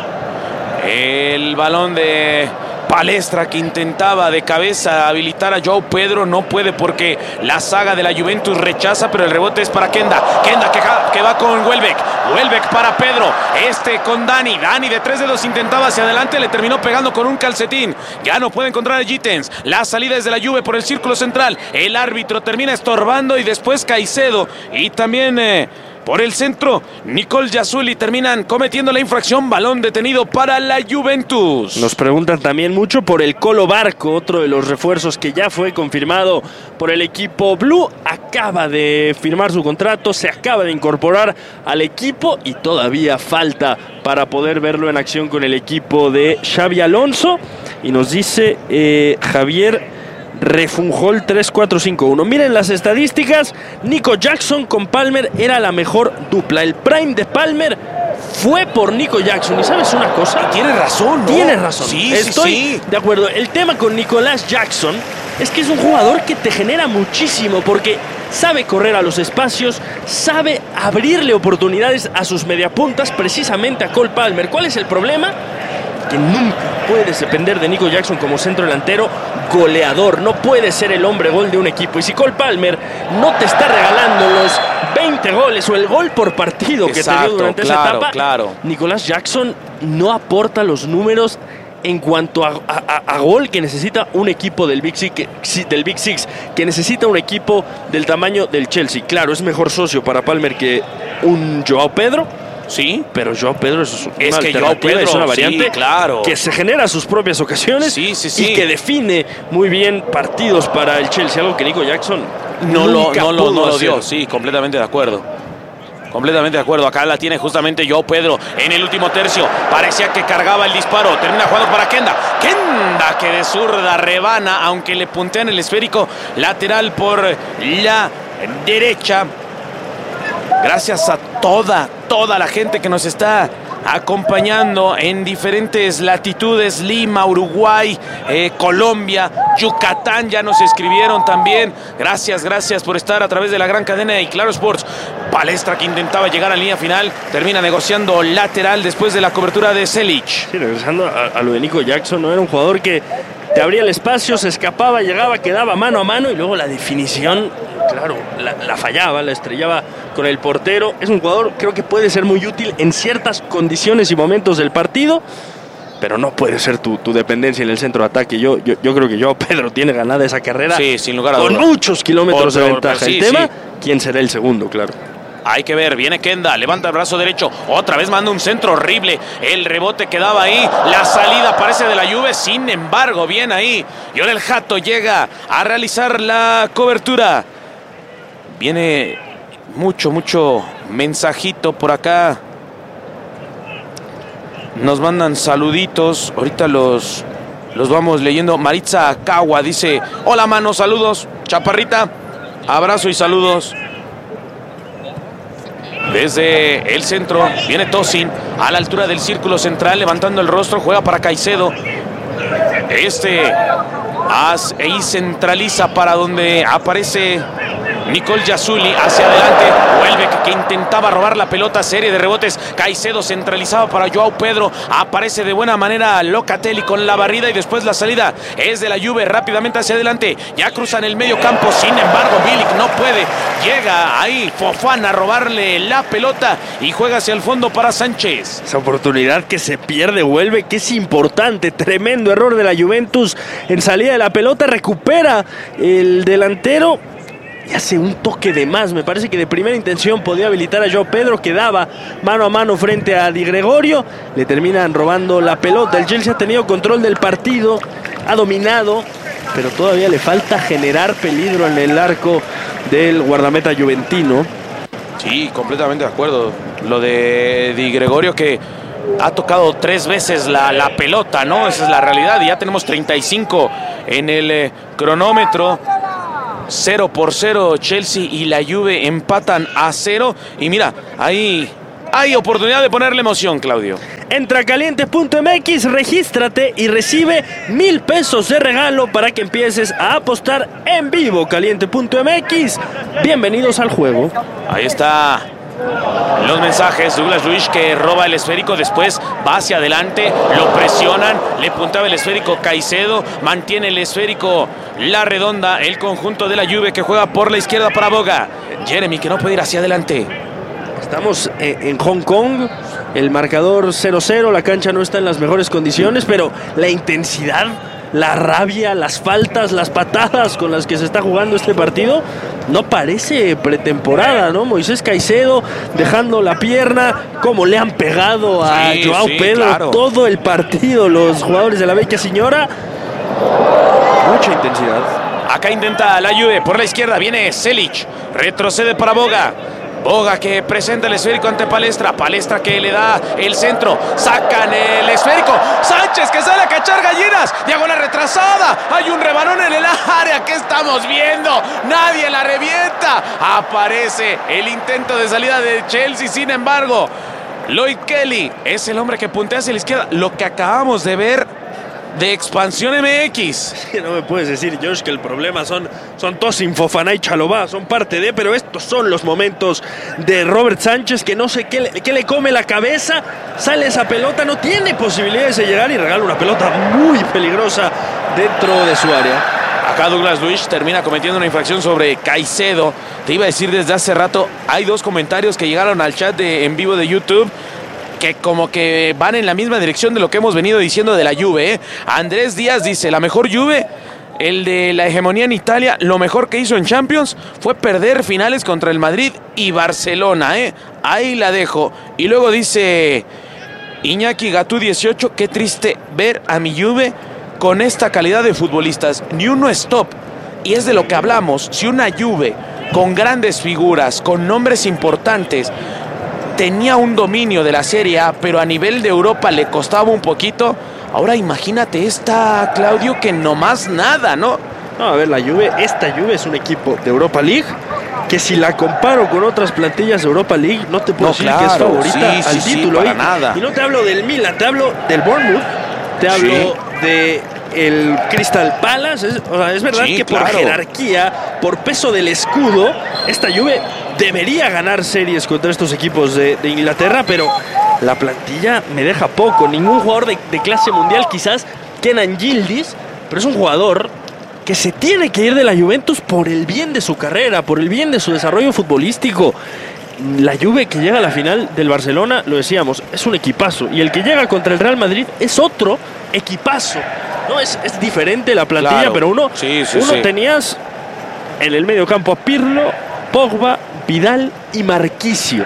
El balón de Palestra, que intentaba de cabeza habilitar a João Pedro, no puede porque la saga de la Juventus rechaza, pero el rebote es para Kenda. Kenda que, que va con Welbeck. Welbeck para Pedro. Este con Dani. Dani de tres dedos intentaba hacia adelante, le terminó pegando con un calcetín. Ya no puede encontrar a Gittens. La salida es de la Juve por el círculo central. El árbitro termina estorbando y después Caicedo. Y también Eh, por el centro, Nicole Yazuli terminan cometiendo la infracción. Balón detenido para la Juventus. Nos preguntan también mucho por el Colo Barco, otro de los refuerzos que ya fue confirmado por el equipo Blue. Acaba de firmar su contrato, se acaba de incorporar al equipo y todavía falta para poder verlo en acción con el equipo de Xabi Alonso. Y nos dice eh, Javier Refunjol tres cuatro cinco uno. Miren las estadísticas. Nico Jackson con Palmer era la mejor dupla. El prime de Palmer fue por Nico Jackson. ¿Y sabes una cosa? Tiene razón, ¿no? Tiene razón. Sí, Estoy sí, sí. de acuerdo. El tema con Nicolás Jackson es que es un jugador que te genera muchísimo porque sabe correr a los espacios, sabe abrirle oportunidades a sus mediapuntas, precisamente a Cole Palmer. ¿Cuál es el problema? Que nunca puedes depender de Nico Jackson como centro delantero goleador. No puede ser el hombre gol de un equipo. Y si Cole Palmer no te está regalando los veinte goles o el gol por partido que Exacto, te dio durante claro, esa etapa, claro. Nicolás Jackson no aporta los números en cuanto a, a, a gol que necesita un equipo del Big Six, que, del Big Six, que necesita un equipo del tamaño del Chelsea. Claro, es mejor socio para Palmer que un João Pedro. Sí, pero João Pedro es, una es que João Pedro es una variante sí, claro. que se genera sus propias ocasiones sí, sí, sí. y que define muy bien partidos para el Chelsea, algo que Nico Jackson no lo, no lo, no lo dio. hacer. Sí, completamente de acuerdo. Completamente de acuerdo. Acá la tiene justamente João Pedro en el último tercio. Parecía que cargaba el disparo. Termina jugando para Kenda. Kenda que de zurda rebana, aunque le puntean el esférico lateral por la derecha. Gracias a toda, toda la gente que nos está acompañando en diferentes latitudes. Lima, Uruguay, eh, Colombia, Yucatán, ya nos escribieron también. Gracias, gracias por estar a través de la gran cadena y Claro Sports. Palestra que intentaba llegar a la línea final, termina negociando lateral después de la cobertura de Selic. Sí, regresando a, a lo de Nico Jackson, no era un jugador que te abría el espacio, se escapaba, llegaba, quedaba mano a mano y luego la definición, claro, la, la fallaba, la estrellaba con el portero. Es un jugador, creo que puede ser muy útil en ciertas condiciones y momentos del partido, pero no puede ser tu, tu dependencia en el centro de ataque. Yo, yo, yo creo que João Pedro tiene ganada esa carrera, sí, sin lugar a con duda. muchos kilómetros Por, de por, ventaja. sí, el tema, sí. ¿quién será el segundo? Claro. Hay que ver, viene Kenda, levanta el brazo derecho, otra vez manda un centro horrible, el rebote quedaba ahí, la salida parece de la Juve, sin embargo, bien ahí, Llorel Jato llega a realizar la cobertura. Viene mucho, mucho mensajito por acá, nos mandan saluditos, ahorita los, los vamos leyendo. Maritza Akawa dice, hola mano, saludos, chaparrita, abrazo y saludos. Desde el centro viene Tosin a la altura del círculo central, levantando el rostro, juega para Caicedo. Este as, ahí centraliza para donde aparece Nicole Yazuli hacia adelante. Vuelve que, que intentaba robar la pelota. Serie de rebotes. Caicedo centralizado para Joao Pedro. Aparece de buena manera Locatelli con la barrida y después la salida es de la Juve. Rápidamente hacia adelante. Ya cruzan el medio campo. Sin embargo, Milik no puede. Llega ahí Fofana a robarle la pelota y juega hacia el fondo para Sánchez. Esa oportunidad que se pierde, vuelve, que es importante. Tremendo error de la Juventus en salida de la pelota. Recupera el delantero y hace un toque de más. Me parece que de primera intención podía habilitar a Joao Pedro. Quedaba mano a mano frente a Di Gregorio. Le terminan robando la pelota. El Chelsea ha tenido control del partido. Ha dominado, pero todavía le falta generar peligro en el arco del guardameta juventino. Sí, completamente de acuerdo. Lo de Di Gregorio, que ha tocado tres veces la, la pelota, ¿no? Esa es la realidad. Y ya tenemos treinta y cinco en el eh, cronómetro. cero por cero. Chelsea y la Juve empatan a cero. Y mira, ahí hay oportunidad de ponerle emoción, Claudio. Entra a calientes punto m x, regístrate y recibe mil pesos de regalo para que empieces a apostar en vivo. caliente punto m x, bienvenidos al juego. Ahí está los mensajes. Douglas Luiz, que roba el esférico, después va hacia adelante, lo presionan, le puntaba el esférico Caicedo, mantiene el esférico la redonda, el conjunto de la Juve, que juega por la izquierda para Boga. Jeremy, que no puede ir hacia adelante. Estamos en Hong Kong, el marcador cero cero, la cancha no está en las mejores condiciones, pero la intensidad, la rabia, las faltas, las patadas con las que se está jugando este partido no parece pretemporada, ¿no? Moisés Caicedo dejando la pierna, como le han pegado a sí, Joao sí, Pedro claro. Todo el partido, los jugadores de la Vecchia Signora. Mucha intensidad. Acá intenta la Juve, por la izquierda viene Selic, retrocede para Boga. Boga, que presenta el esférico ante Palestra. Palestra, que le da el centro. Sacan el esférico. Sánchez, que sale a cachar gallinas. Diagonal retrasada. Hay un rebalón en el área. ¿Qué estamos viendo? Nadie la revienta. Aparece el intento de salida de Chelsea. Sin embargo, Lloyd Kelly es el hombre que puntea hacia la izquierda. Lo que acabamos de ver de Expansión M X. No me puedes decir, Josh, que el problema son, son Tosin, Fofana y Chalobah, son parte de, pero estos son los momentos de Robert Sánchez, que no sé qué le, qué le come la cabeza, sale esa pelota, no tiene posibilidades de llegar y regala una pelota muy peligrosa dentro de su área. Acá Douglas Luiz termina cometiendo una infracción sobre Caicedo. Te iba a decir desde hace rato, hay dos comentarios que llegaron al chat de, en vivo de YouTube, que como que van en la misma dirección de lo que hemos venido diciendo de la Juve, ¿eh? Andrés Díaz dice, la mejor Juve, el de la hegemonía en Italia, lo mejor que hizo en Champions fue perder finales contra el Madrid y Barcelona, ¿eh? Ahí la dejo. Y luego dice Iñaki Gatú dieciocho, qué triste ver a mi Juve con esta calidad de futbolistas. Ni uno stop. Y es de lo que hablamos. Si una Juve con grandes figuras, con nombres importantes, tenía un dominio de la Serie A, pero a nivel de Europa le costaba un poquito. Ahora imagínate esta, Claudio, que nomás nada, ¿no? No, a ver, la Juve, esta Juve es un equipo de Europa League que si la comparo con otras plantillas de Europa League, no te puedo no, decir claro, que es favorita sí, al sí, título. Sí, para y, nada. y no te hablo del Milan, te hablo del Bournemouth, te hablo sí. de el Crystal Palace. Es, o sea, es verdad sí, que claro. por jerarquía, por peso del escudo, esta Juve debería ganar series contra estos equipos de, de Inglaterra, pero la plantilla me deja poco. Ningún jugador de, de clase mundial, quizás Kenan Yildiz, pero es un jugador que se tiene que ir de la Juventus por el bien de su carrera, por el bien de su desarrollo futbolístico. La Juve que llega a la final del Barcelona, lo decíamos, es un equipazo. Y el que llega contra el Real Madrid es otro equipazo. No, es, es diferente la plantilla, claro. pero uno, sí, sí, uno sí. tenías en el medio campo a Pirlo, Pogba, Vidal y Marquisio.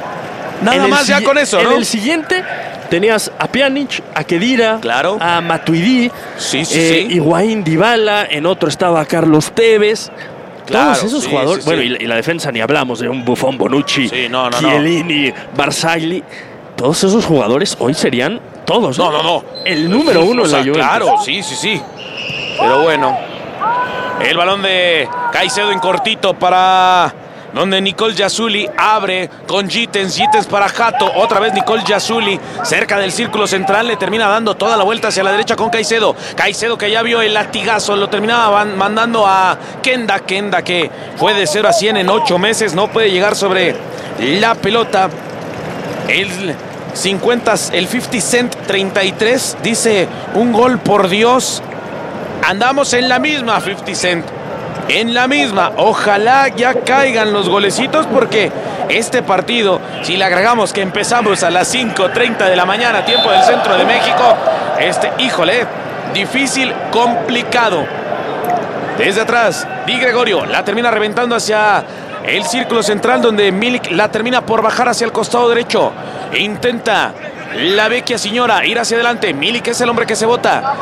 Nada más ya con eso, ¿no? En el siguiente tenías a Pjanic, a Khedira, claro. a Matuidi, sí, sí, eh, sí. Higuaín, Dybala, en otro estaba Carlos Tevez. Claro, todos esos sí, jugadores, sí, bueno, sí. Y, la, y la defensa ni hablamos de un Buffon, Bonucci, sí, no, no, Chiellini, no. Barzagli. Todos esos jugadores hoy serían todos, No, ¿eh? no, no. El número uno o sea, en la Juventus. Claro, sí, sí, sí. Pero bueno, el balón de Caicedo en cortito para donde Nicole Yazuli abre con Gittens, Gittens para Jato, otra vez Nicole Yazuli cerca del círculo central, le termina dando toda la vuelta hacia la derecha con Caicedo, Caicedo que ya vio el latigazo, lo terminaba mandando a Kenda, Kenda que fue de cero a cien en ocho meses, no puede llegar sobre la pelota. El cincuenta, el cincuenta Cent treinta y tres dice: un gol por Dios. Andamos en la misma, cincuenta Cent. En la misma, ojalá ya caigan los golecitos porque este partido, si le agregamos que empezamos a las cinco treinta de la mañana, tiempo del centro de México, este, híjole, difícil, complicado. Desde atrás, Di Gregorio la termina reventando hacia el círculo central donde Milik la termina por bajar hacia el costado derecho. Intenta la vecchia señora ir hacia adelante, Milik es el hombre que se bota.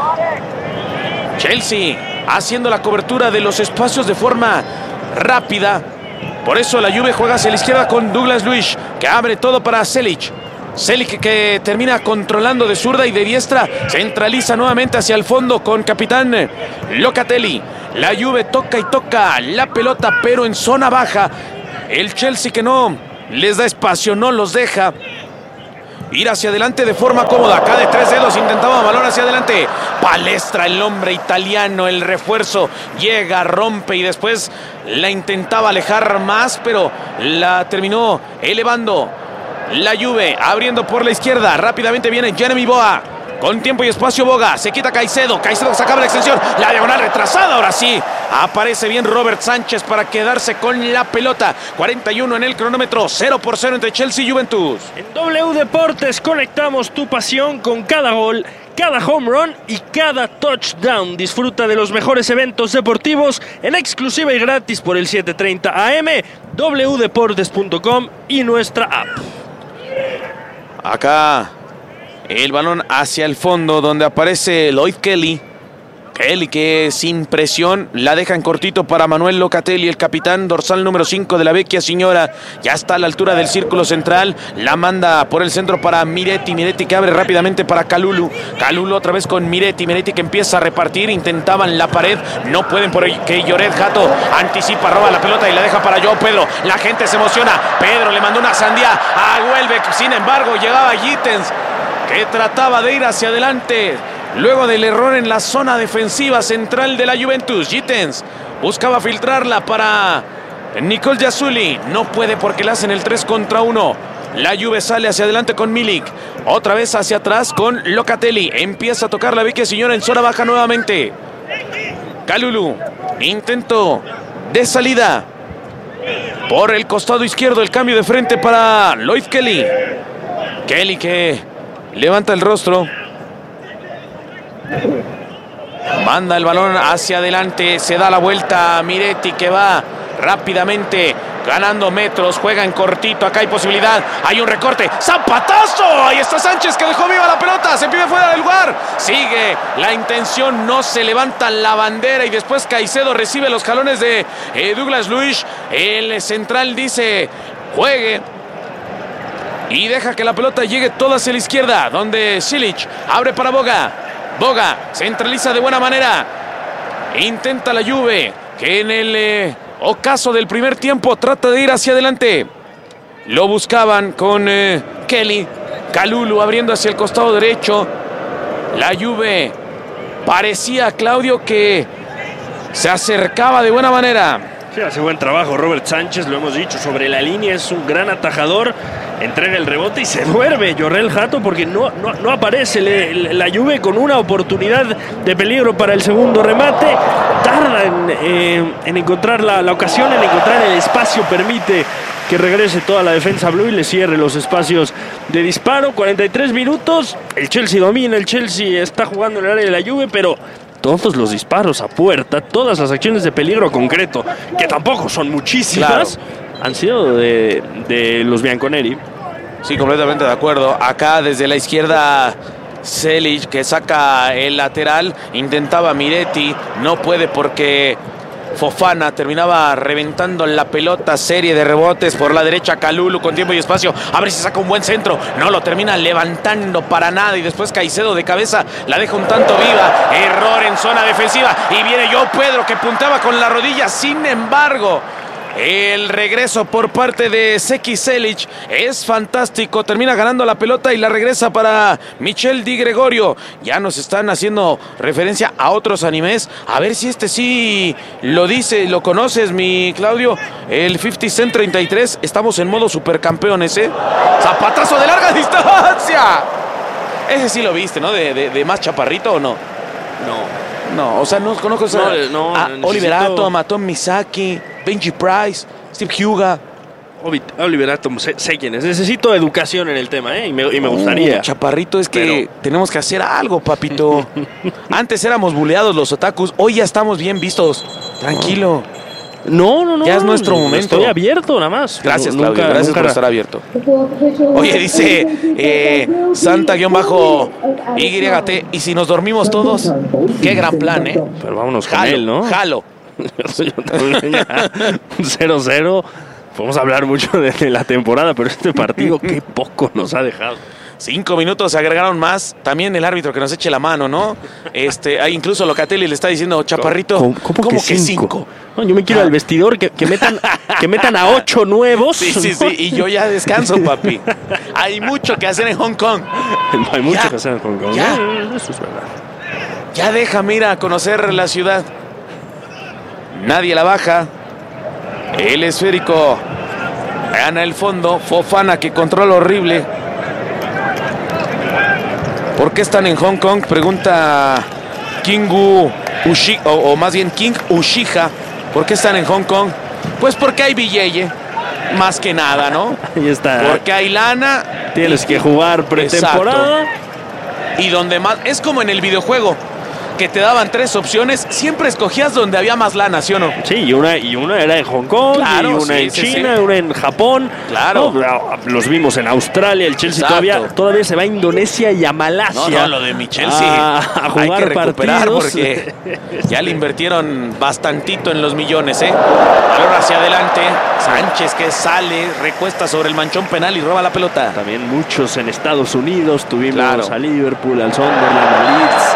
Chelsea haciendo la cobertura de los espacios de forma rápida. Por eso la Juve juega hacia la izquierda con Douglas Luiz, que abre todo para Selic. Selic que termina controlando de zurda y de diestra. Centraliza nuevamente hacia el fondo con capitán Locatelli. La Juve toca y toca la pelota, pero en zona baja. El Chelsea que no les da espacio, no los deja ir hacia adelante de forma cómoda. Acá de tres dedos intentaba balón hacia adelante. Palestra, el hombre italiano, el refuerzo. Llega, rompe y después la intentaba alejar más, pero la terminó elevando. La Juve abriendo por la izquierda. Rápidamente viene Jeremy Boga. Con tiempo y espacio Boga. Se quita Caicedo. Caicedo sacaba la extensión. La diagonal retrasada. Ahora sí. Aparece bien Robert Sánchez para quedarse con la pelota. cuarenta y uno en el cronómetro. cero por cero entre Chelsea y Juventus. En W Deportes conectamos tu pasión con cada gol, cada home run y cada touchdown. Disfruta de los mejores eventos deportivos en exclusiva y gratis por el setecientos treinta A M, w deportes punto com y nuestra app. Acá el balón hacia el fondo donde aparece Lloyd Kelly. Kelly que sin presión la deja en cortito para Manuel Locatelli, el capitán dorsal número cinco de la vecchia señora. Ya está a la altura del círculo central. La manda por el centro para Miretti. Miretti que abre rápidamente para Kalulu. Kalulu otra vez con Miretti. Miretti que empieza a repartir. Intentaban la pared. No pueden porque Lloret Jato anticipa, roba la pelota y la deja para Joao Pedro. La gente se emociona. Pedro le mandó una sandía a Welbeck. Sin embargo, llegaba Gittens, que trataba de ir hacia adelante luego del error en la zona defensiva central de la Juventus. Gittens buscaba filtrarla para Nicole Yazuli. No puede porque le hacen el tres contra uno. La Juve sale hacia adelante con Milik. Otra vez hacia atrás con Locatelli. Empieza a tocar la vecchia señora en zona baja nuevamente. Kalulu. Intento de salida. Por el costado izquierdo el cambio de frente para Lloyd Kelly. Kelly que levanta el rostro. Manda el balón hacia adelante. Se da la vuelta a Miretti que va rápidamente ganando metros. Juega en cortito. Acá hay posibilidad. Hay un recorte. ¡Zapatazo! Ahí está Sánchez que dejó viva la pelota. Se pide fuera del lugar. Sigue la intención. No se levanta la bandera. Y después Caicedo recibe los jalones de eh, Douglas Luiz. El central dice: juegue. Y deja que la pelota llegue toda hacia la izquierda, donde Silic abre para Boga. Boga centraliza de buena manera. Intenta la Juve, que en el eh, ocaso del primer tiempo trata de ir hacia adelante. Lo buscaban con eh, Kelly. Kalulu abriendo hacia el costado derecho. La Juve parecía, Claudio, que se acercaba de buena manera. Sí, hace buen trabajo Robert Sánchez, lo hemos dicho, sobre la línea es un gran atajador, entrega el rebote y se duerme Lloret Jato porque no, no, no aparece le, le, la Juve con una oportunidad de peligro para el segundo remate, tarda en, eh, en encontrar la, la ocasión, en encontrar el espacio, permite que regrese toda la defensa blue y le cierre los espacios de disparo. Cuarenta y tres minutos, el Chelsea domina, el Chelsea está jugando en el área de la Juve, pero todos los disparos a puerta, todas las acciones de peligro concreto, que tampoco son muchísimas, claro, han sido de, de los bianconeri. Sí, completamente de acuerdo. Acá desde la izquierda Selic que saca el lateral, intentaba Miretti, no puede porque Fofana terminaba reventando la pelota, serie de rebotes por la derecha. Kalulu con tiempo y espacio, a ver si saca un buen centro, no lo termina levantando para nada y después Caicedo de cabeza la deja un tanto viva. Error en zona defensiva y viene Joao Pedro que punteaba con la rodilla. Sin embargo, El regreso por parte de Seki Selic es fantástico. Termina ganando la pelota y la regresa para Michel Di Gregorio. Ya nos están haciendo referencia a otros animes. A ver si este sí lo dice, lo conoces, mi Claudio. El cincuenta Cent treinta y tres. Estamos en modo supercampeones, ¿eh? Zapatazo de larga distancia. Ese sí lo viste, ¿no? De, de, de más chaparrito, ¿o no? No. No, o sea, no conozco no, no, a necesito... Oliver Atom, a Tom Misaki, Benji Price, Steve Huga. Oliver Atom, sé, sé quién es. Necesito educación en el tema, ¿eh? Y me, y me gustaría. Uh, chaparrito, es que Pero... tenemos que hacer algo, papito. Antes éramos buleados los otakus, hoy ya estamos bien vistos. Tranquilo. No, no, no. Ya es nuestro momento. Estoy abierto, nada más. Gracias, nunca, Claudio. Gracias nunca... por estar abierto. Oye, dice eh, Santa-Y T. Y si nos dormimos todos, qué gran plan, ¿eh? Pero vámonos con jalo, él, ¿no? Jalo. cero cero. Podemos hablar mucho de, de la temporada, pero este partido, qué poco nos ha dejado. Cinco minutos, se agregaron más. También el árbitro que nos eche la mano, ¿no? Este, hay incluso Locatelli le está diciendo, Chaparrito, ¿cómo, cómo, ¿cómo que, que cinco? cinco? No, yo me quiero ah. al vestidor, que, que, metan, que metan a ocho nuevos. Sí, sí, sí, y yo ya descanso, papi. Hay mucho que hacer en Hong Kong. No hay mucho ya, que hacer en Hong Kong. Ya. Eso es verdad. Ya déjame ir a conocer la ciudad. Nadie la baja. El esférico gana el fondo. Fofana que controla horrible. ¿Por qué están en Hong Kong? Pregunta Kingu Ushi, o, o más bien King Ushija. ¿Por qué están en Hong Kong? Pues porque hay billete, más que nada, ¿no? Ahí está. Porque hay lana. Tienes que jugar pretemporada. Exacto. Y donde más... Es como en el videojuego, que te daban tres opciones, siempre escogías donde había más lana, ¿sí o no? Sí, y una, y una era en Hong Kong, claro, y una sí, en sí, China, sí. una en Japón. Claro. No, los vimos en Australia, el Chelsea todavía, Exacto. todavía se va a Indonesia y a Malasia. No, no, lo de mi Chelsea a, a jugar hay que recuperar partidos. Porque ya le invirtieron bastantito en los millones, ¿eh? Valor hacia adelante, Sánchez que sale, recuesta sobre el manchón penal y roba la pelota. También muchos en Estados Unidos, tuvimos claro. a Liverpool, al Sunderland, al Leeds.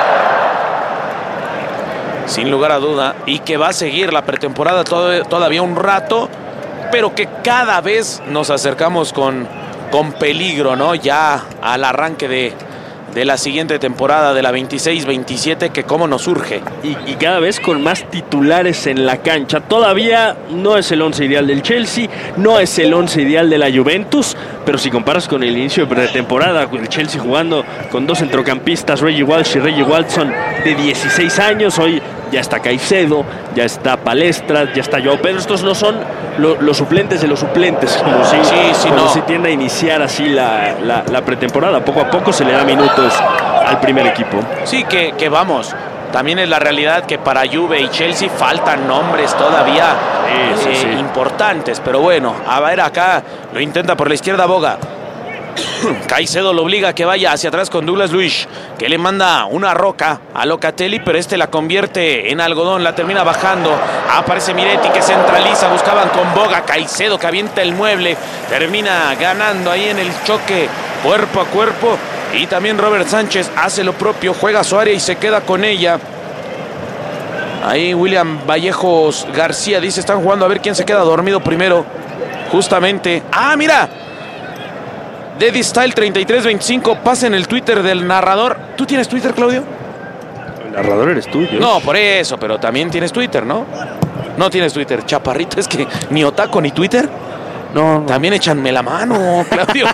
Sin lugar a duda, y que va a seguir la pretemporada todo, todavía un rato, pero que cada vez nos acercamos con, con peligro, ¿no? Ya al arranque de, de la siguiente temporada, de la veintiséis veintisiete, que cómo nos surge. Y, y cada vez con más titulares en la cancha. Todavía no es el once ideal del Chelsea, no es el once ideal de la Juventus, pero si comparas con el inicio de pretemporada, el Chelsea jugando con dos centrocampistas, Reggie Walsh y Reggie Watson, de dieciséis años, hoy ya está Caicedo, ya está Palestra, ya está Joao Pedro. Estos no son lo, los suplentes de los suplentes, como si, sí, sí, como no. si tiende a iniciar así la, la, la pretemporada. Poco a poco se le da minutos al primer equipo. Sí, que, que vamos, también es la realidad que para Juve y Chelsea faltan nombres todavía sí, eh, sí, sí. importantes, pero bueno, a ver acá, lo intenta por la izquierda Boga. Caicedo lo obliga a que vaya hacia atrás con Douglas Luiz, que le manda una roca a Locatelli, pero este la convierte en algodón, la termina bajando. Aparece Miretti que centraliza, buscaban con Boga, Caicedo que avienta el mueble, termina ganando ahí en el choque cuerpo a cuerpo. Y también Robert Sánchez hace lo propio, juega su área y se queda con ella. Ahí William Vallejos García dice, están jugando a ver quién se queda dormido primero. Justamente. ¡Ah, mira! Daddy Style treinta y tres veinticinco, pasa en el Twitter del narrador. ¿Tú tienes Twitter, Claudio? El narrador eres tuyo. No, por eso, pero también tienes Twitter, ¿no? No tienes Twitter, chaparrito, es que ni Otaco ni Twitter. No, no. También échanme la mano, Claudio.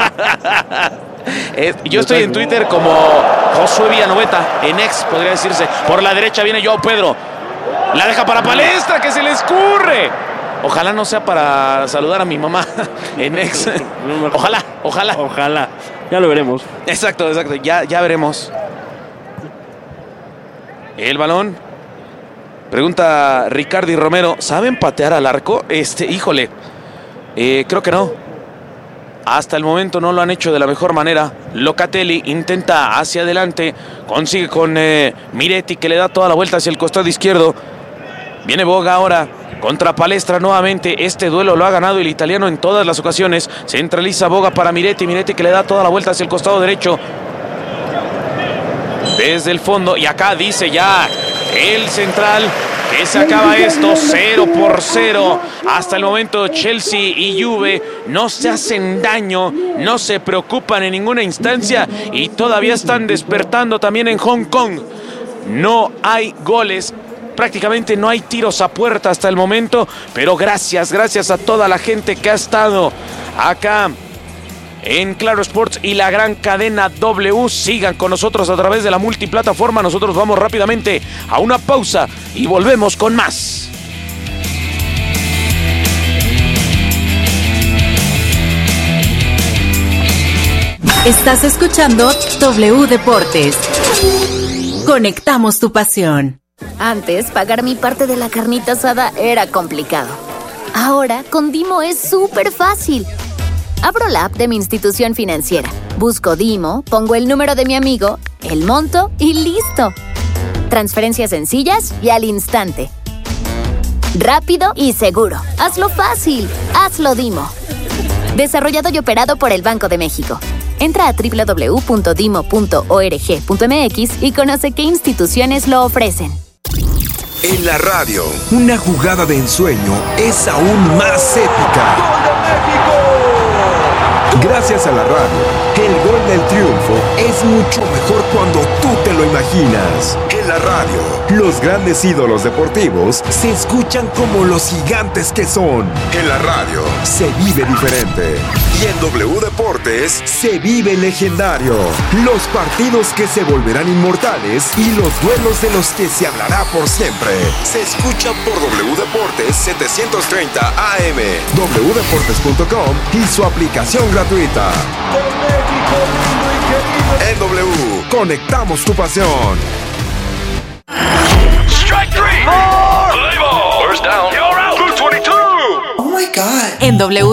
eh, yo estoy en Twitter como Josué Villanueva, en ex, podría decirse. Por la derecha viene Joao Pedro. La deja para Palestra, que se le escurre. Ojalá no sea para saludar a mi mamá en ex. Ojalá, ojalá. Ojalá. Ya lo veremos. Exacto, exacto. Ya, ya veremos. El balón. Pregunta Ricardi Romero, ¿saben patear al arco? Este, híjole, eh, creo que no. Hasta el momento no lo han hecho de la mejor manera. Locatelli intenta hacia adelante, consigue con eh, Miretti que le da toda la vuelta hacia el costado izquierdo. Viene Boga ahora contra Palestra nuevamente. Este duelo lo ha ganado el italiano en todas las ocasiones. Centraliza Boga para Miretti, Miretti que le da toda la vuelta hacia el costado derecho. Desde el fondo, y acá dice ya el central que se acaba esto, cero por cero. Hasta el momento Chelsea y Juve no se hacen daño, no se preocupan en ninguna instancia y todavía están despertando también en Hong Kong. No hay goles, prácticamente no hay tiros a puerta hasta el momento, pero gracias, gracias a toda la gente que ha estado acá en Claro Sports y la gran cadena W. Sigan con nosotros a través de la multiplataforma. Nosotros vamos rápidamente a una pausa y volvemos con más. Estás escuchando W Deportes. Conectamos tu pasión. Antes, pagar mi parte de la carnita asada era complicado. Ahora, con Dimo es súper fácil. Abro la app de mi institución financiera, busco Dimo, pongo el número de mi amigo, el monto y ¡listo! Transferencias sencillas y al instante. Rápido y seguro. Hazlo fácil. Hazlo Dimo. Desarrollado y operado por el Banco de México. Entra a doble u doble u doble u punto dimo punto org punto m x y conoce qué instituciones lo ofrecen. En la radio, una jugada de ensueño es aún más épica. ¡Gol de México! Gracias a la radio, el gol del triunfo es mucho mejor cuando tú te lo imaginas. En la radio, los grandes ídolos deportivos se escuchan como los gigantes que son. En la radio, se vive diferente. Y en W Deportes, se vive legendario. Los partidos que se volverán inmortales y los duelos de los que se hablará por siempre. Se escuchan por W Deportes setecientos treinta A M, doble u deportes punto com y su aplicación gratuita. En W, conectamos tu pasión. Strike three. Four. First down. You're out. Blue veintidós. En W